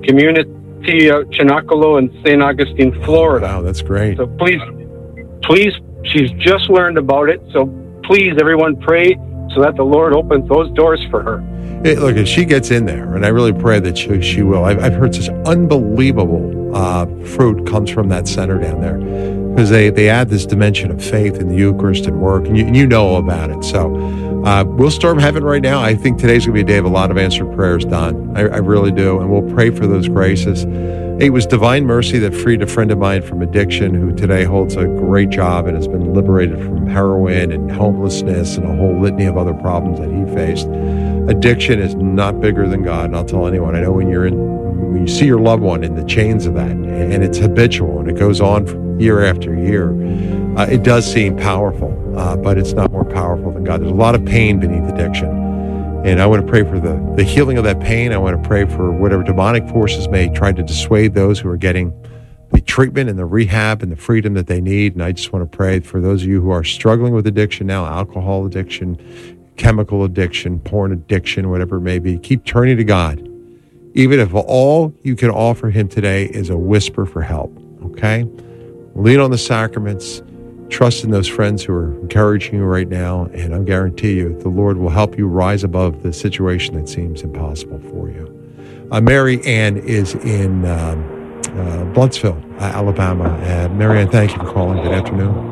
D: community of Chinacolo in Saint Augustine, Florida.
A: Wow, that's great.
D: So please, please, she's just learned about it, so please, everyone, pray so that the Lord opens those doors for her.
A: Hey, look, if she gets in there, and I really pray that she, she will, I've, I've heard such unbelievable uh, fruit comes from that center down there, because they, they add this dimension of faith in the Eucharist and work, and you, and you know about it. So uh, we'll storm heaven right now. I think today's going to be a day of a lot of answered prayers, Don. I, I really do, and we'll pray for those graces. It was divine mercy that freed a friend of mine from addiction who today holds a great job and has been liberated from heroin and homelessness and a whole litany of other problems that he faced. Addiction is not bigger than God, and I'll tell anyone. I know when you're in, when you see your loved one in the chains of that, and it's habitual, and it goes on from year after year, uh, it does seem powerful, uh, but it's not more powerful than God. There's a lot of pain beneath addiction, and I want to pray for the, the healing of that pain. I want to pray for whatever demonic forces may try to dissuade those who are getting the treatment and the rehab and the freedom that they need. And I just want to pray for those of you who are struggling with addiction now, alcohol addiction, chemical addiction, porn addiction, whatever it may be. Keep turning to God, even if all you can offer him today is a whisper for help, okay? Lean on the sacraments, trust in those friends who are encouraging you right now, and I guarantee you the Lord will help you rise above the situation that seems impossible for you. Uh, Mary Ann is in um, uh, Blountsville, uh, Alabama. Uh, Mary Ann, thank you for calling. Good afternoon.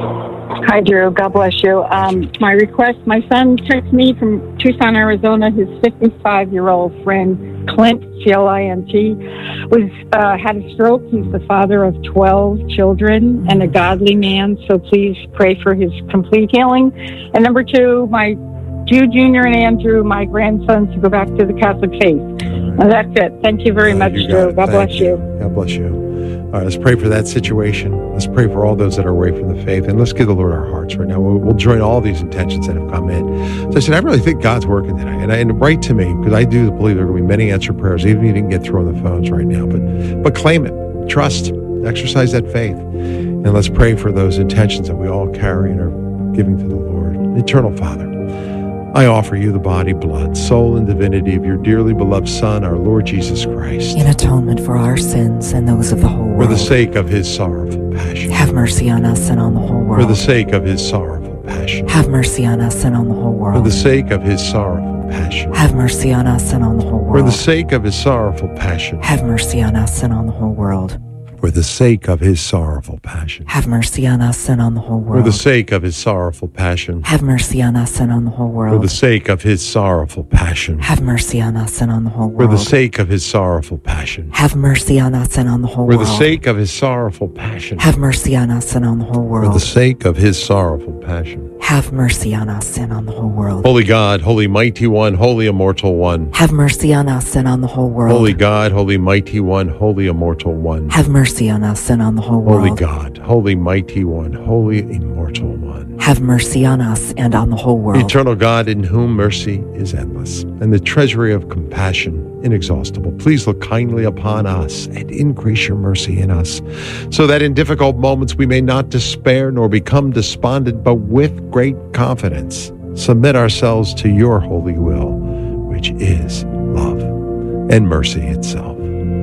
V: Hi, Drew. God bless you. Um, my request, my son texted me from Tucson, Arizona. His fifty-five-year-old friend, Clint, C L I N T, was uh, had a stroke. He's the father of twelve children and a godly man, so please pray for his complete healing. And number two, my Jude Junior and Andrew, my grandsons, to go back to the Catholic faith. And that's it. Thank you very uh, much, you Drew. God bless you.
A: you. God bless you. All right, let's pray for that situation. Let's pray for all those that are away from the faith. And let's give the Lord our hearts right now. We'll, we'll join all these intentions that have come in. So I said, I really think God's working today. And, I, and write to me, because I do believe there are going to be many answered prayers, even if you didn't get through on the phones right now. But, but claim it. Trust. Exercise that faith. And let's pray for those intentions that we all carry and are giving to the Lord. Eternal Father, I offer you the body, blood, soul, and divinity of your dearly beloved Son, our Lord Jesus Christ,
R: in atonement for our sins and those of the whole world.
A: For the sake of his sorrowful passion.
R: Have mercy on us and on the whole world.
A: For the sake of his sorrowful passion.
R: Have mercy on us and on the whole world.
A: For the sake of his sorrowful passion.
R: Have mercy on us and on the whole world.
A: For the sake of his sorrowful passion.
R: Have mercy on us and on the whole world.
A: For the sake of his sorrowful passion.
R: Have mercy on us and on the whole world.
A: For the sake of his sorrowful passion.
R: Have mercy on us and on the whole world.
A: For the sake of his sorrowful passion.
R: Have mercy on us and on the whole world.
A: For the sake of his sorrowful passion.
R: Have mercy on us and on the whole
A: For
R: world.
A: the sake of his sorrowful passion.
R: Have mercy on us and on the whole world.
A: For the sake of his sorrowful passion.
R: Have mercy on us and on the whole world.
A: Holy God, holy mighty one, holy immortal one.
R: Have mercy on us and on the whole world.
A: Holy God, holy mighty one, holy immortal one.
R: Have mercy on us and on the whole world.
A: Holy God, holy mighty one, holy immortal one.
R: Have mercy on us and on the whole world.
A: Eternal God, in whom mercy is endless, and the treasury of compassion inexhaustible, please look kindly upon us and increase your mercy in us, so that in difficult moments we may not despair nor become despondent, but with great confidence submit ourselves to your holy will, which is love and mercy itself.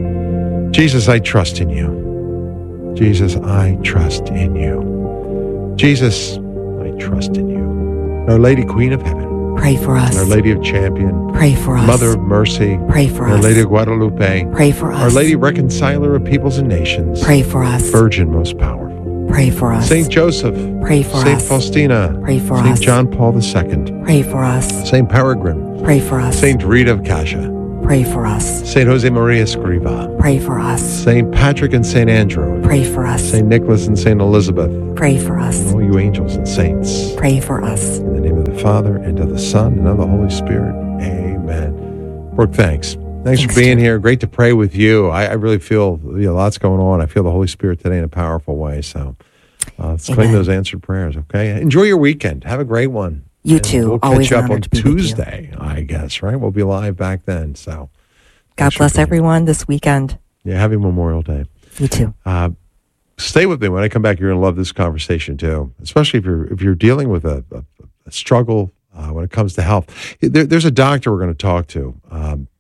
A: Jesus, I trust in you. Jesus, I trust in you. Jesus, I trust in you. Our Lady, Queen of Heaven,
R: pray for us.
A: Our Lady of Champion,
R: pray for us.
A: Mother of Mercy,
R: pray for
A: Our
R: us.
A: Our Lady of Guadalupe,
R: pray for us.
A: Our Lady Reconciler of Peoples and Nations,
R: pray for us.
A: Virgin most powerful,
R: Pray for us.
A: Saint Joseph.
R: Pray for
A: Saint
R: us.
A: Faustina.
R: Pray for
A: Saint
R: us.
A: John Paul the Second.
R: Pray for us.
A: Saint Peregrine.
R: Pray for us.
A: Saint Rita of Cascia.
R: Pray for us.
A: Saint Jose Maria Escriva.
R: Pray for us.
A: Saint Patrick and Saint Andrew.
R: Pray for us.
A: Saint Nicholas and Saint Elizabeth.
R: Pray for us.
A: And all you angels and saints.
R: Pray for us.
A: In the name of the Father, and of the Son, and of the Holy Spirit. Amen. Brooke, thanks. Thanks, thanks for being Jim. here. Great to pray with you. I, I really feel you know, lots going on. I feel the Holy Spirit today in a powerful way. So uh, let's Amen. claim those answered prayers, okay? Enjoy your weekend. Have a great one.
R: You
A: and
R: too.
A: We'll
R: Always
A: catch up on
R: to be
A: Tuesday, I guess, right? We'll be live back then. So
R: God bless everyone this weekend.
A: Yeah, happy Memorial Day.
R: You too.
A: Uh, stay with me when I come back. You're going to love this conversation too, especially if you're if you're dealing with a, a, a struggle uh, when it comes to health. There, there's a doctor we're going to talk to. Um,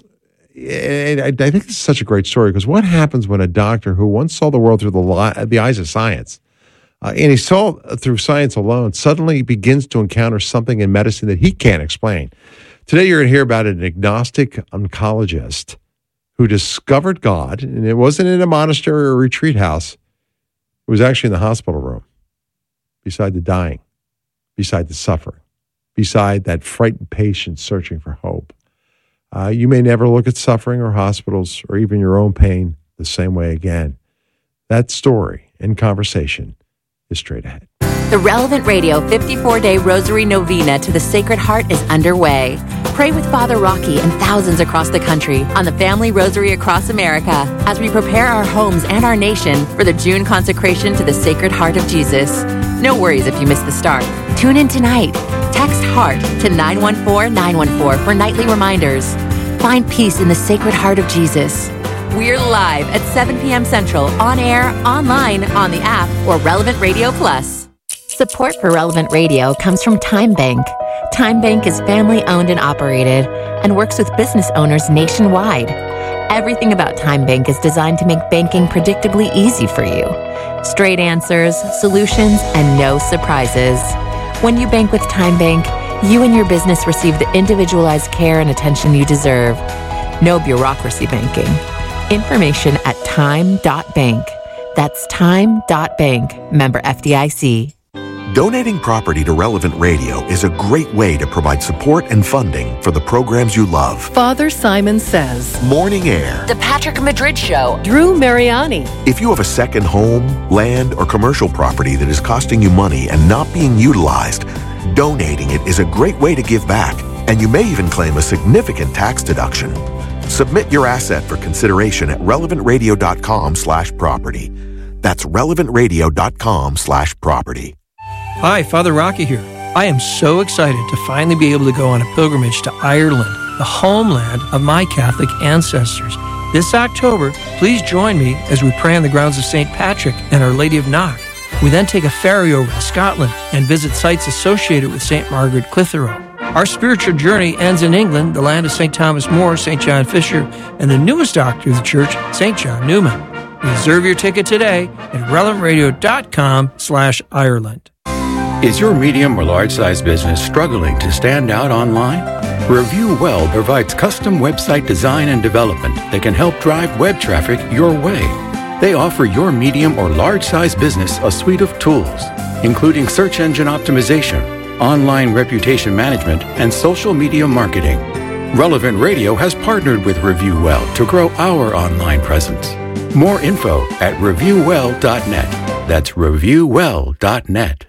A: and I, I think this is such a great story because what happens when a doctor who once saw the world through the li- the eyes of science, uh, and he saw through science alone, suddenly begins to encounter something in medicine that he can't explain. Today, you're going to hear about an agnostic oncologist who discovered God, and it wasn't in a monastery or a retreat house. It was actually in the hospital room, beside the dying, beside the suffering, beside that frightened patient searching for hope. Uh, you may never look at suffering or hospitals or even your own pain the same way again. That story and conversation is straight ahead.
E: The Relevant Radio fifty-four day Rosary Novena to the Sacred Heart is underway. Pray with Father Rocky and thousands across the country on the Family Rosary Across America as we prepare our homes and our nation for the June consecration to the Sacred Heart of Jesus. No worries if you miss the start. Tune in tonight. Text HEART to nine one four nine one four for nightly reminders. Find peace in the Sacred Heart of Jesus. We're live at seven p.m. Central, on air, online, on the app, or Relevant Radio Plus. Support for Relevant Radio comes from Time Bank. Time Bank is family-owned and operated and works with business owners nationwide. Everything about Time Bank is designed to make banking predictably easy for you. Straight answers, solutions, and no surprises. When you bank with Time Bank, you and your business receive the individualized care and attention you deserve. No bureaucracy banking. Information at time dot bank. That's time dot bank. Member F D I C.
F: Donating property to Relevant Radio is a great way to provide support and funding for the programs you love.
G: Father Simon Says.
F: Morning Air.
E: The Patrick Madrid Show.
G: Drew Mariani.
F: If you have a second home, land, or commercial property that is costing you money and not being utilized, donating it is a great way to give back, and you may even claim a significant tax deduction. Submit your asset for consideration at relevant radio dot com slash property. That's relevant radio dot com slash property.
W: Hi, Father Rocky here. I am so excited to finally be able to go on a pilgrimage to Ireland, the homeland of my Catholic ancestors. This October, please join me as we pray on the grounds of Saint Patrick and Our Lady of Knock. We then take a ferry over to Scotland and visit sites associated with Saint Margaret Clitheroe. Our spiritual journey ends in England, the land of Saint Thomas More, Saint John Fisher, and the newest doctor of the church, Saint John Newman. Reserve your ticket today at relevant radio dot com slash Ireland.
X: Is your medium or large-size business struggling to stand out online? Review Well provides custom website design and development that can help drive web traffic your way. They offer your medium or large-size business a suite of tools, including search engine optimization, online reputation management, and social media marketing. Relevant Radio has partnered with Review Well to grow our online presence. More info at review well dot net. That's review well dot net.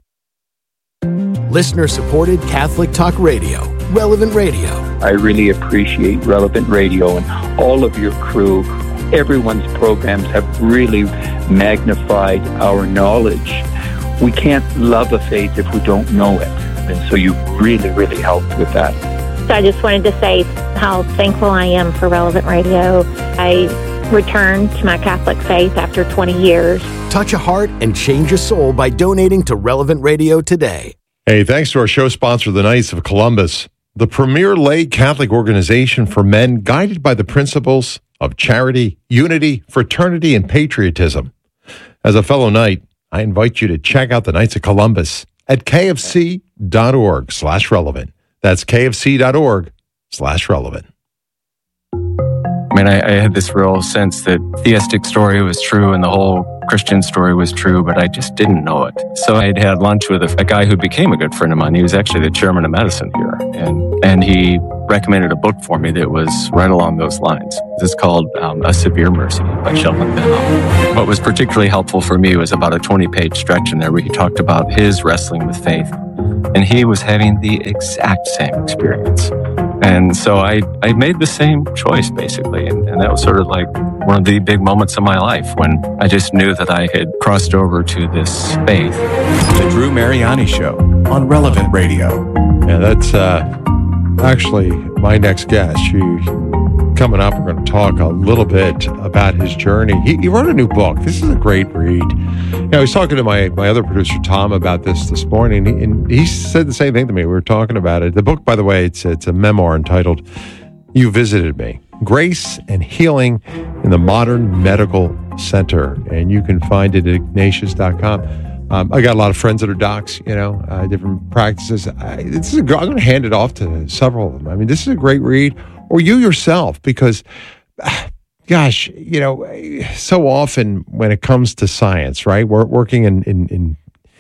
C: Listener-supported Catholic Talk Radio, Relevant Radio.
Y: I really appreciate Relevant Radio and all of your crew. Everyone's programs have really magnified our knowledge. We can't love a faith if we don't know it. And so you really, really helped with that.
B: So I just wanted to say how thankful I am for Relevant Radio. I returned to my Catholic faith after twenty years.
C: Touch a heart and change a soul by donating to Relevant Radio today.
A: Hey, thanks to our show sponsor, the Knights of Columbus, the premier lay Catholic organization for men guided by the principles of charity, unity, fraternity, and patriotism. As a fellow Knight, I invite you to check out the Knights of Columbus at kfc.org slash relevant. That's kfc.org slash relevant.
Z: I mean, I, I had this real sense that theistic story was true and the whole
H: Christian story was true, but I just didn't know it. So I had had lunch with a, a guy who became a good friend of mine. He was actually the chairman of medicine here. And, and he recommended a book for me that was right along those lines. It's called um, A Severe Mercy by Sheldon Benham. What was particularly helpful for me was about a twenty-page stretch in there where he talked about his wrestling with faith. And he was having the exact same experience. And so I, I made the same choice, basically. And, and that was sort of like one of the big moments of my life when I just knew that I had crossed over to this faith.
Q: The Drew Mariani Show on Relevant Radio.
A: Yeah, that's uh, actually my next guest. She, coming up, we're going to talk a little bit about his journey. He, he wrote a new book. This is a great read. You know, I was talking to my, my other producer, Tom, about this this morning, and he said the same thing to me. We were talking about it. The book, by the way, it's, it's a memoir entitled You Visited Me, Grace and Healing in the Modern Medical Center. And you can find it at ignatius dot com. Um, I got a lot of friends that are docs, you know, uh, different practices. I, this is a, I'm going to hand it off to several of them. I mean, this is a great read. Or you yourself, because, gosh, you know, so often when it comes to science, right, we're working in, in, in,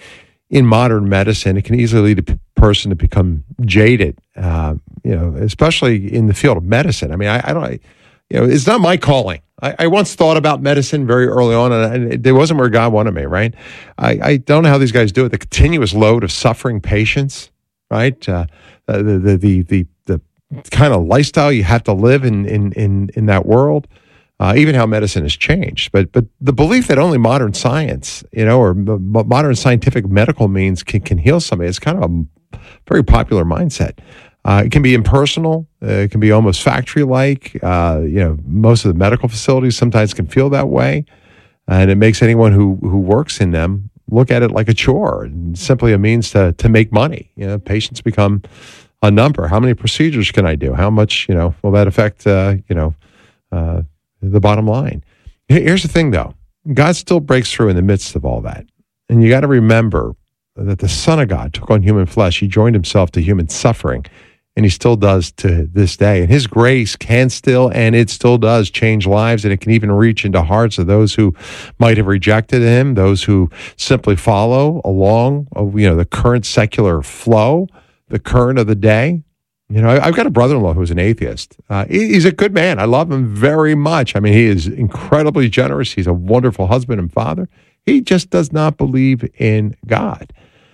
A: in modern medicine, it can easily lead a person to become jaded, uh, you know, especially in the field of medicine. I mean, I, I don't, you know, it's not my calling. I, I once thought about medicine very early on, and it, it wasn't where God wanted me, right? I, I don't know how these guys do it. The continuous load of suffering patients, right? Uh, the, the, the, the, the kind of lifestyle you have to live in in in, in that world, uh, even how medicine has changed. But but the belief that only modern science, you know, or m- modern scientific medical means can, can heal somebody, it's kind of a very popular mindset. Uh, it can be impersonal. Uh, it can be almost factory-like. Uh, you know, most of the medical facilities sometimes can feel that way, and it makes anyone who who works in them look at it like a chore and simply a means to to make money. You know, patients become a number. How many procedures can I do? How much, you know, will that affect, uh, you know, uh, the bottom line? Here's the thing, though. God still breaks through in the midst of all that. And you got to remember that the Son of God took on human flesh. He joined himself to human suffering, and he still does to this day. And his grace can still, and it still does, change lives, and it can even reach into hearts of those who might have rejected him, those who simply follow along, you know, the current secular flow, the current of the day. You know, I've got a brother-in-law who's an atheist. Uh, he's a good man. I love him very much. I mean, he is incredibly generous. He's a wonderful husband and father. He just does not believe in God.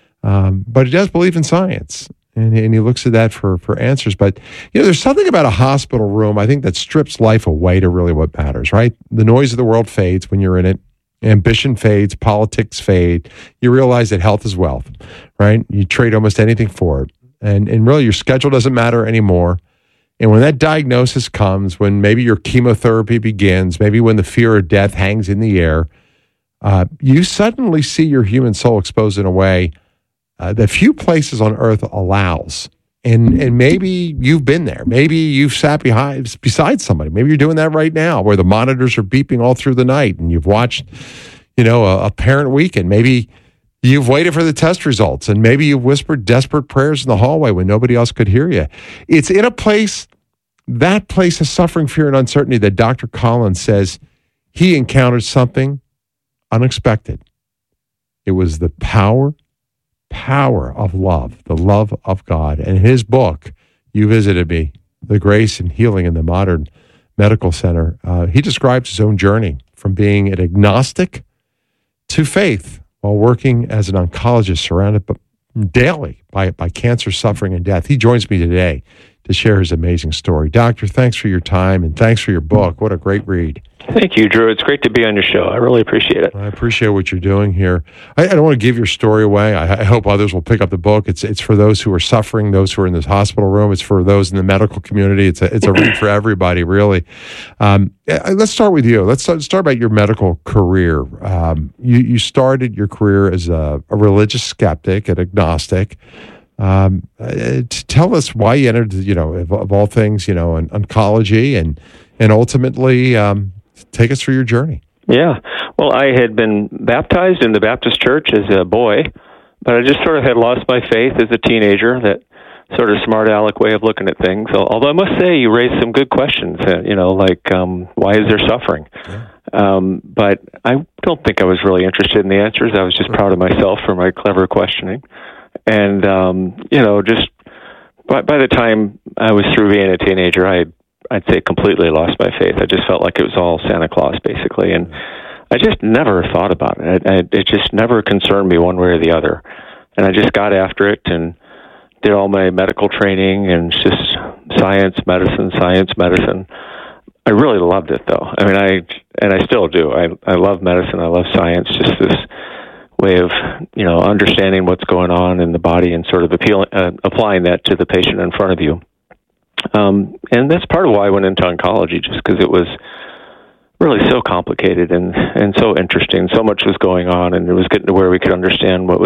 A: Um, but he does believe in science. And, and he looks at that for, for answers. But, you know, there's something about a hospital room, I think, that strips life away to really what matters, right? The noise of the world fades when you're in it. Ambition fades, politics fade. You realize that health is wealth, right? You trade almost anything for it. And and really, your schedule doesn't matter anymore. And when that diagnosis comes, when maybe your chemotherapy begins, maybe when the fear of death hangs in the air, uh, you suddenly see your human soul exposed in a way uh, that few places on earth allows. And and maybe you've been there. Maybe you've sat behind beside somebody. Maybe you're doing that right now, where the monitors are beeping all through the night, and you've watched, you know, a, a parent weekend. Maybe you've waited for the test results, and maybe you've whispered desperate prayers in the hallway when nobody else could hear you. It's in a place, that place of suffering, fear, and uncertainty, that Doctor Collins says he encountered something unexpected. It was the power, power of love, the love of God. And in his book, You Visited Me, The Grace and Healing in the Modern Medical Center, uh, he describes his own journey from being an agnostic to faith, while working as an oncologist surrounded by, daily by, by cancer, suffering, and death. He joins me today to share his amazing story. Doctor, thanks for your time, and thanks for your book. What a great read.
J: Thank you, Drew. It's great to be on your show. I really appreciate it.
A: I appreciate what you're doing here. I, I don't want to give your story away. I, I hope others will pick up the book. It's it's for those who are suffering, those who are in this hospital room. It's for those in the medical community. It's a, it's a read for everybody, really. Um, let's start with you. Let's start, start about your medical career. Um, you, you started your career as a, a religious skeptic, an agnostic. Um, uh, tell us why you entered, you know, of, of all things, you know, in oncology, and and ultimately um, take us through your journey.
J: Yeah. Well, I had been baptized in the Baptist church as a boy, but I just sort of had lost my faith as a teenager, that
H: sort of smart aleck way of looking at things. Although I must say, you raised some good questions. Uh, you know, like um, why is there suffering? Yeah. Um, but I don't think I was really interested in the answers. I was just proud of myself for my clever questioning. And um, you know, just by, by the time I was through being a teenager, I had, I'd say completely lost my faith. I just felt like it was all Santa Claus, basically, and I just never thought about it. I, I, it just never concerned me one way or the other. And I just got after it and did all my medical training and just science, medicine, science, medicine. I really loved it, though. I mean, I and I still do. I I love medicine. I love science. Just this way of, you know, understanding what's going on in the body and sort of appealing, uh, applying that to the patient in front of you. Um, and that's part of why I went into oncology, just because it was really so complicated and, and so interesting. So much was going on, and it was getting to where we could understand what was